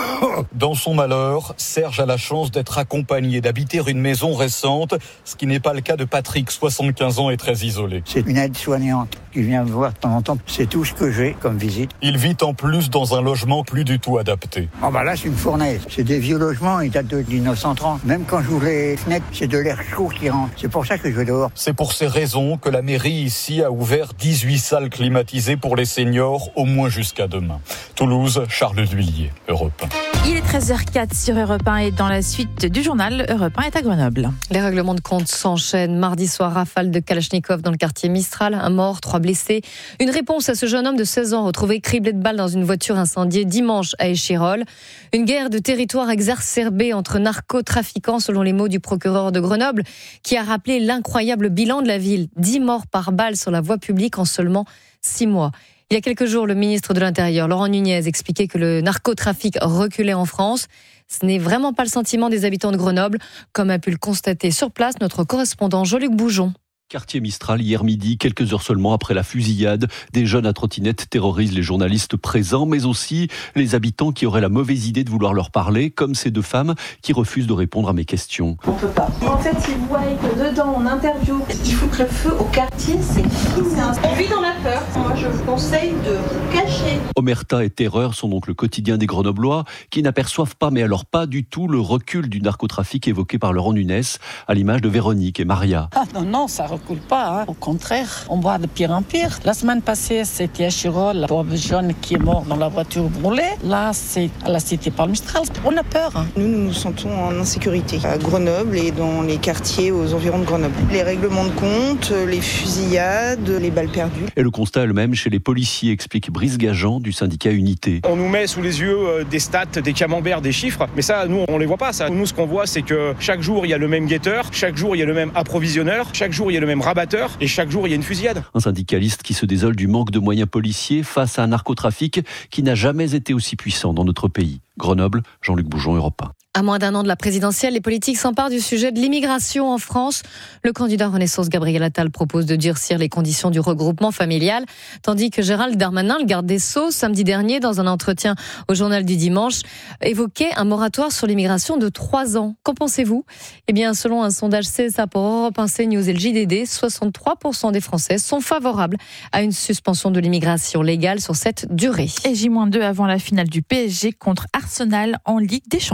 Dans son malheur, Serge a la chance d'être accompagné, d'habiter une maison récente, ce qui n'est pas le cas de Patrick, 75 ans et très isolé. C'est une aide-soignante qui vient me voir de temps en temps. C'est tout ce que j'ai comme visite. Il vit en plus dans un logement plus du tout adapté. Oh bah là, c'est une fournaise. C'est des vieux logements, ils datent de 1930. Même quand j'ouvre les fenêtres, c'est de l'air chaud qui rentre. C'est pour ça que je vais dehors. C'est pour ces raisons que la mairie ici a ouvert 18 salles climatisées pour les seniors, au moins jusqu'à demain. Toulouse, Charles L'Huillier, Europe 1. Il est 13h04 sur Europe 1 et dans la suite du journal, Europe 1 est à Grenoble. Les règlements de compte s'enchaînent. Mardi soir, rafale de Kalachnikov dans le quartier Mistral. Un mort, 3 blessés. Une réponse à ce jeune homme de 16 ans retrouvé criblé de balles dans une voiture incendiée dimanche à Échirolles. Une guerre de territoire exacerbée entre narcotrafiquants, selon les mots du procureur de Grenoble, qui a rappelé l'incroyable bilan de la ville. 10 morts par balle sur la voie publique en seulement 6 mois. Il y a quelques jours, le ministre de l'Intérieur, Laurent Nunez, expliquait que le narcotrafic reculait en France. Ce n'est vraiment pas le sentiment des habitants de Grenoble, comme a pu le constater sur place notre correspondant Jean-Luc Boujon. Quartier Mistral, hier midi, quelques heures seulement après la fusillade, des jeunes à trottinette terrorisent les journalistes présents, mais aussi les habitants qui auraient la mauvaise idée de vouloir leur parler, comme ces 2 femmes qui refusent de répondre à mes questions. On peut pas. En fait, ils voient que dedans, on interview, il foutrait le feu au quartier, c'est immense. On vit dans la peur. Moi, je vous conseille de vous cacher. Omerta et Terreur sont donc le quotidien des Grenoblois qui n'aperçoivent pas, mais alors pas du tout, le recul du narcotrafic évoqué par Laurent Nunez, à l'image de Véronique et Maria. Ah non, ça recule pas. Hein. Au contraire, on voit de pire en pire. La semaine passée, c'était à Chirol, la pauvre jeune qui est morte dans la voiture brûlée. Là, c'est à la cité Palmistral. On a peur. Hein. Nous nous sentons en insécurité à Grenoble et dans les quartiers aux environs de Grenoble. Les règlements de compte, les fusillades, les balles perdues. Et le constat est le même chez les policiers, explique Brice Gajan du syndicat Unité. On nous met sous les yeux des stats, des camemberts, des chiffres, mais ça, nous, on les voit pas. Ça. Nous, ce qu'on voit, c'est que chaque jour, il y a le même guetteur, chaque jour, il y a le même approvisionneur, chaque jour, il y a le même rabatteur, et chaque jour, il y a une fusillade. Un syndicaliste qui se désole du manque de moyens policiers face à un narcotrafic qui n'a jamais été aussi puissant dans notre pays. Grenoble, Jean-Luc Boujon, Europe 1. À moins d'un an de la présidentielle, les politiques s'emparent du sujet de l'immigration en France. Le candidat Renaissance Gabriel Attal propose de durcir les conditions du regroupement familial, tandis que Gérald Darmanin, le garde des Sceaux, samedi dernier, dans un entretien au Journal du Dimanche, évoquait un moratoire sur l'immigration de 3 ans. Qu'en pensez-vous ? Eh bien, selon un sondage CSA pour Europe 1, CNews et le JDD, 63% des Français sont favorables à une suspension de l'immigration légale sur cette durée. Et J-2 avant la finale du PSG contre Arsenal en Ligue des Champions.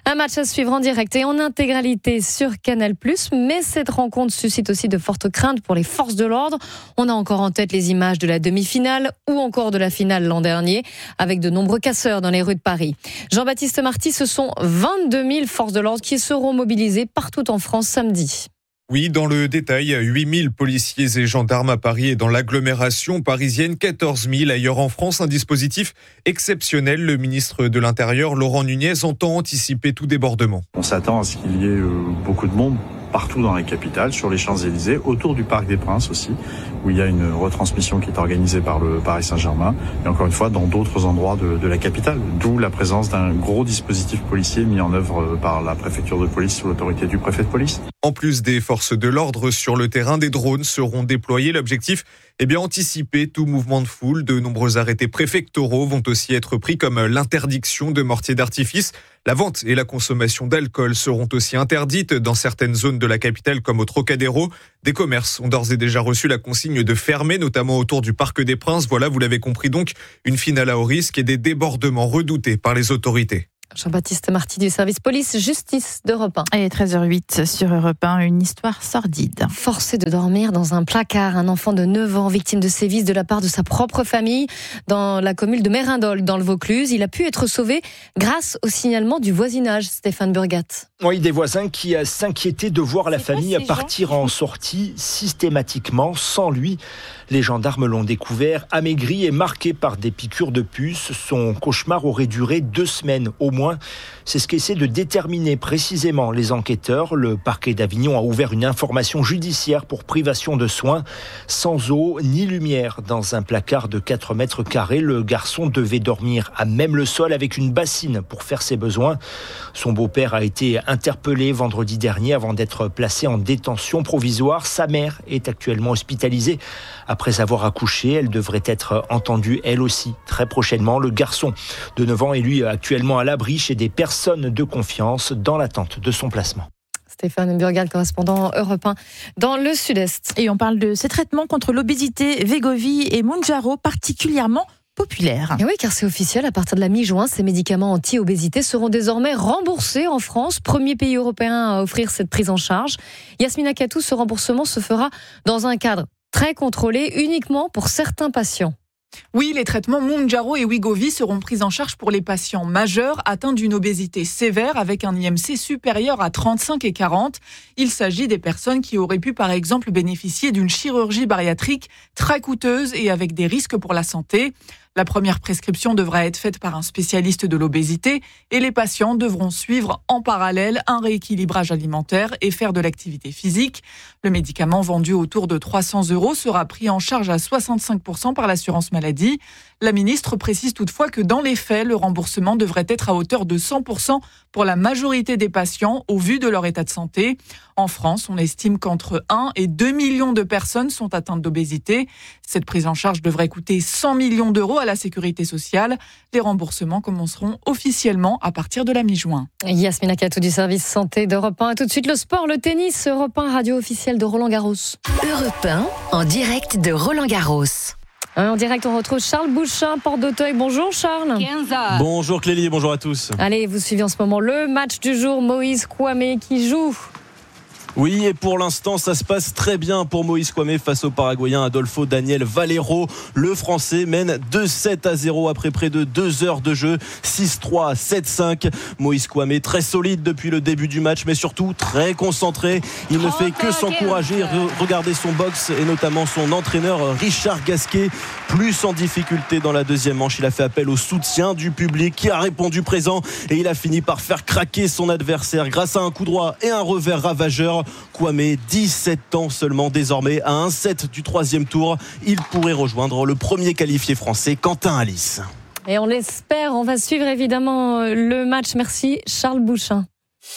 Un match à suivre en direct et en intégralité sur Canal+. Mais cette rencontre suscite aussi de fortes craintes pour les forces de l'ordre. On a encore en tête les images de la demi-finale ou encore de la finale l'an dernier, avec de nombreux casseurs dans les rues de Paris. Jean-Baptiste Marty, ce sont 22 000 forces de l'ordre qui seront mobilisées partout en France samedi. Oui, dans le détail, 8 000 policiers et gendarmes à Paris et dans l'agglomération parisienne, 14 000 ailleurs en France. Un dispositif exceptionnel. Le ministre de l'Intérieur, Laurent Nunez, entend anticiper tout débordement. On s'attend à ce qu'il y ait beaucoup de monde partout dans la capitale, sur les Champs-Élysées, autour du Parc des Princes aussi, où il y a une retransmission qui est organisée par le Paris Saint-Germain, et encore une fois dans d'autres endroits de la capitale. D'où la présence d'un gros dispositif policier mis en œuvre par la préfecture de police sous l'autorité du préfet de police. En plus des forces de l'ordre sur le terrain, des drones seront déployés. L'objectif, anticiper tout mouvement de foule. De nombreux arrêtés préfectoraux vont aussi être pris, comme l'interdiction de mortiers d'artifice. La vente et la consommation d'alcool seront aussi interdites dans certaines zones de la capitale, comme au Trocadéro. Des commerces ont d'ores et déjà reçu la consigne de fermer, notamment autour du Parc des Princes. Voilà, vous l'avez compris donc, une finale à haut risque et des débordements redoutés par les autorités. Jean-Baptiste Marty du service police-justice d'Europe 1. Et 13h08 sur Europe 1, une histoire sordide. Forcé de dormir dans un placard, un enfant de 9 ans victime de sévices de la part de sa propre famille dans la commune de Mérindol, dans le Vaucluse. Il a pu être sauvé grâce au signalement du voisinage, Stéphane Burgat. Oui, des voisins qui s'inquiétaient de voir la famille partir en sortie systématiquement sans lui. Les gendarmes l'ont découvert amaigri et marqué par des piqûres de puces. Son cauchemar aurait duré 2 semaines au moins. C'est ce qu'essaient de déterminer précisément les enquêteurs. Le parquet d'Avignon a ouvert une information judiciaire pour privation de soins. Sans eau ni lumière dans un placard de 4 mètres carrés, le garçon devait dormir à même le sol avec une bassine pour faire ses besoins. Son beau-père a été interpellé vendredi dernier avant d'être placé en détention provisoire. Sa mère est actuellement hospitalisée. Après avoir accouché, elle devrait être entendue elle aussi très prochainement. Le garçon de 9 ans est lui actuellement à l'abri chez des personnes de confiance dans l'attente de son placement. Stéphane Burgat, correspondant Europe 1 dans le Sud-Est. Et on parle de ces traitements contre l'obésité, Wegovy et Mounjaro, particulièrement populaire. Et oui, car c'est officiel, à partir de la mi-juin, ces médicaments anti-obésité seront désormais remboursés en France, premier pays européen à offrir cette prise en charge. Yasmina Katou, ce remboursement se fera dans un cadre très contrôlé, uniquement pour certains patients. Oui, les traitements Mounjaro et Wegovy seront pris en charge pour les patients majeurs atteints d'une obésité sévère avec un IMC supérieur à 35 et 40. Il s'agit des personnes qui auraient pu par exemple bénéficier d'une chirurgie bariatrique très coûteuse et avec des risques pour la santé. La première prescription devra être faite par un spécialiste de l'obésité et les patients devront suivre en parallèle un rééquilibrage alimentaire et faire de l'activité physique. Le médicament vendu autour de 300 € sera pris en charge à 65% par l'assurance maladie. La ministre précise toutefois que dans les faits, le remboursement devrait être à hauteur de 100% pour la majorité des patients au vu de leur état de santé. En France, on estime qu'entre 1 et 2 millions de personnes sont atteintes d'obésité. Cette prise en charge devrait coûter 100 millions d'euros à la sécurité sociale. Les remboursements commenceront officiellement à partir de la mi-juin. Yasmina Katou du service santé d'Europe 1. Tout de suite le sport, le tennis. Europe 1, radio officielle de Roland-Garros. Europe 1, en direct de Roland-Garros. En direct, on retrouve Charles Bouchin, Porte d'Auteuil. Bonjour Charles. Bonjour Clélie, bonjour à tous. Allez, vous suivez en ce moment le match du jour, Moïse Kouamé qui joue. Oui, et pour l'instant, ça se passe très bien pour Moïse Kouamé face au Paraguayen Adolfo Daniel Valero. Le Français mène 2-7-0 après près de 2 heures de jeu. 6-3, 7-5. Moïse Kouamé très solide depuis le début du match, mais surtout très concentré. Il ne fait que s'encourager. Regardez son box et notamment son entraîneur Richard Gasquet. Plus en difficulté dans la deuxième manche. Il a fait appel au soutien du public qui a répondu présent et il a fini par faire craquer son adversaire grâce à un coup droit et un revers ravageur. Kouamé, 17 ans seulement désormais, à 1-7 du 3e tour. Il pourrait rejoindre le premier qualifié français, Quentin Alice. Et on l'espère, on va suivre évidemment le match. Merci Charles Bouchin.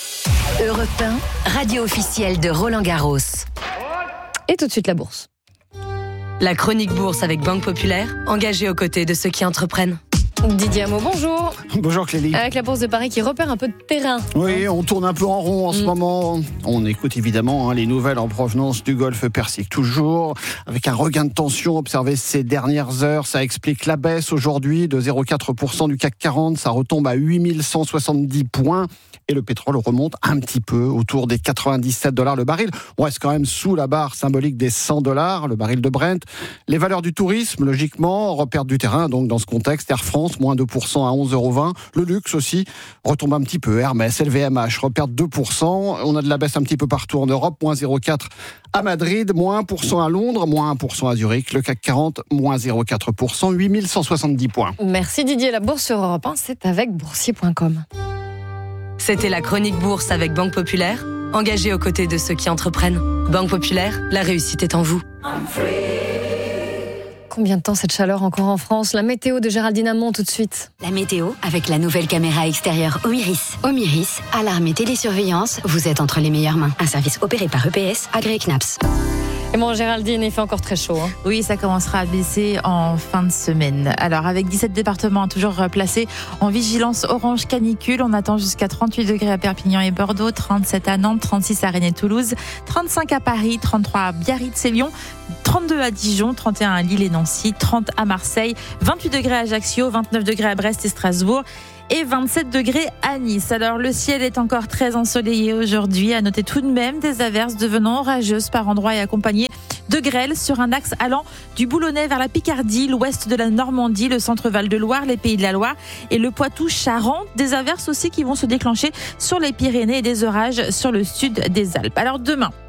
Europe 1, radio officielle de Roland-Garros. Et tout de suite la bourse. La chronique bourse avec Banque Populaire, engagée aux côtés de ceux qui entreprennent. Didier Hameau, bonjour. Bonjour Clélie. Avec la Bourse de Paris qui repère un peu de terrain. Oui, on tourne un peu en rond en ce moment. On écoute évidemment les nouvelles en provenance du Golfe Persique. Toujours avec un regain de tension observé ces dernières heures. Ça explique la baisse aujourd'hui de 0,4% du CAC 40. Ça retombe à 8170 points. Et le pétrole remonte un petit peu autour des $97 le baril. On reste quand même sous la barre symbolique des $100, le baril de Brent. Les valeurs du tourisme, logiquement, repèrent du terrain. Donc dans ce contexte, Air France, moins 2% à 11,20 €. Le luxe aussi retombe un petit peu. Hermès, LVMH repèrent 2%. On a de la baisse un petit peu partout en Europe, moins 0,4% à Madrid, moins 1% à Londres, moins 1% à Zurich. Le CAC 40, moins 0,4%, 8170 points. Merci Didier. La Bourse sur Europe 1, c'est avec boursier.com. C'était la chronique bourse avec Banque Populaire, engagée aux côtés de ceux qui entreprennent. Banque Populaire, la réussite est en vous. Combien de temps cette chaleur encore en France? La météo de Géraldine Amont tout de suite. La météo avec la nouvelle caméra extérieure Omiris. Omiris, alarme et télésurveillance, vous êtes entre les meilleures mains. Un service opéré par EPS, agréé CNAPS. Et bon, Géraldine, il fait encore très chaud. Oui, ça commencera à baisser en fin de semaine. Alors, avec 17 départements toujours placés en vigilance orange canicule, on attend jusqu'à 38 degrés à Perpignan et Bordeaux, 37 à Nantes, 36 à Rennes et Toulouse, 35 à Paris, 33 à Biarritz et Lyon, 32 à Dijon, 31 à Lille et Nancy, 30 à Marseille, 28 degrés à Ajaccio, 29 degrés à Brest et Strasbourg, et 27 degrés à Nice. Alors le ciel est encore très ensoleillé aujourd'hui. À noter tout de même des averses devenant orageuses par endroits et accompagnées de grêle sur un axe allant du Boulonnais vers la Picardie, l'ouest de la Normandie, le centre Val-de-Loire, les Pays de la Loire et le Poitou-Charentes. Des averses aussi qui vont se déclencher sur les Pyrénées et des orages sur le sud des Alpes. Alors demain,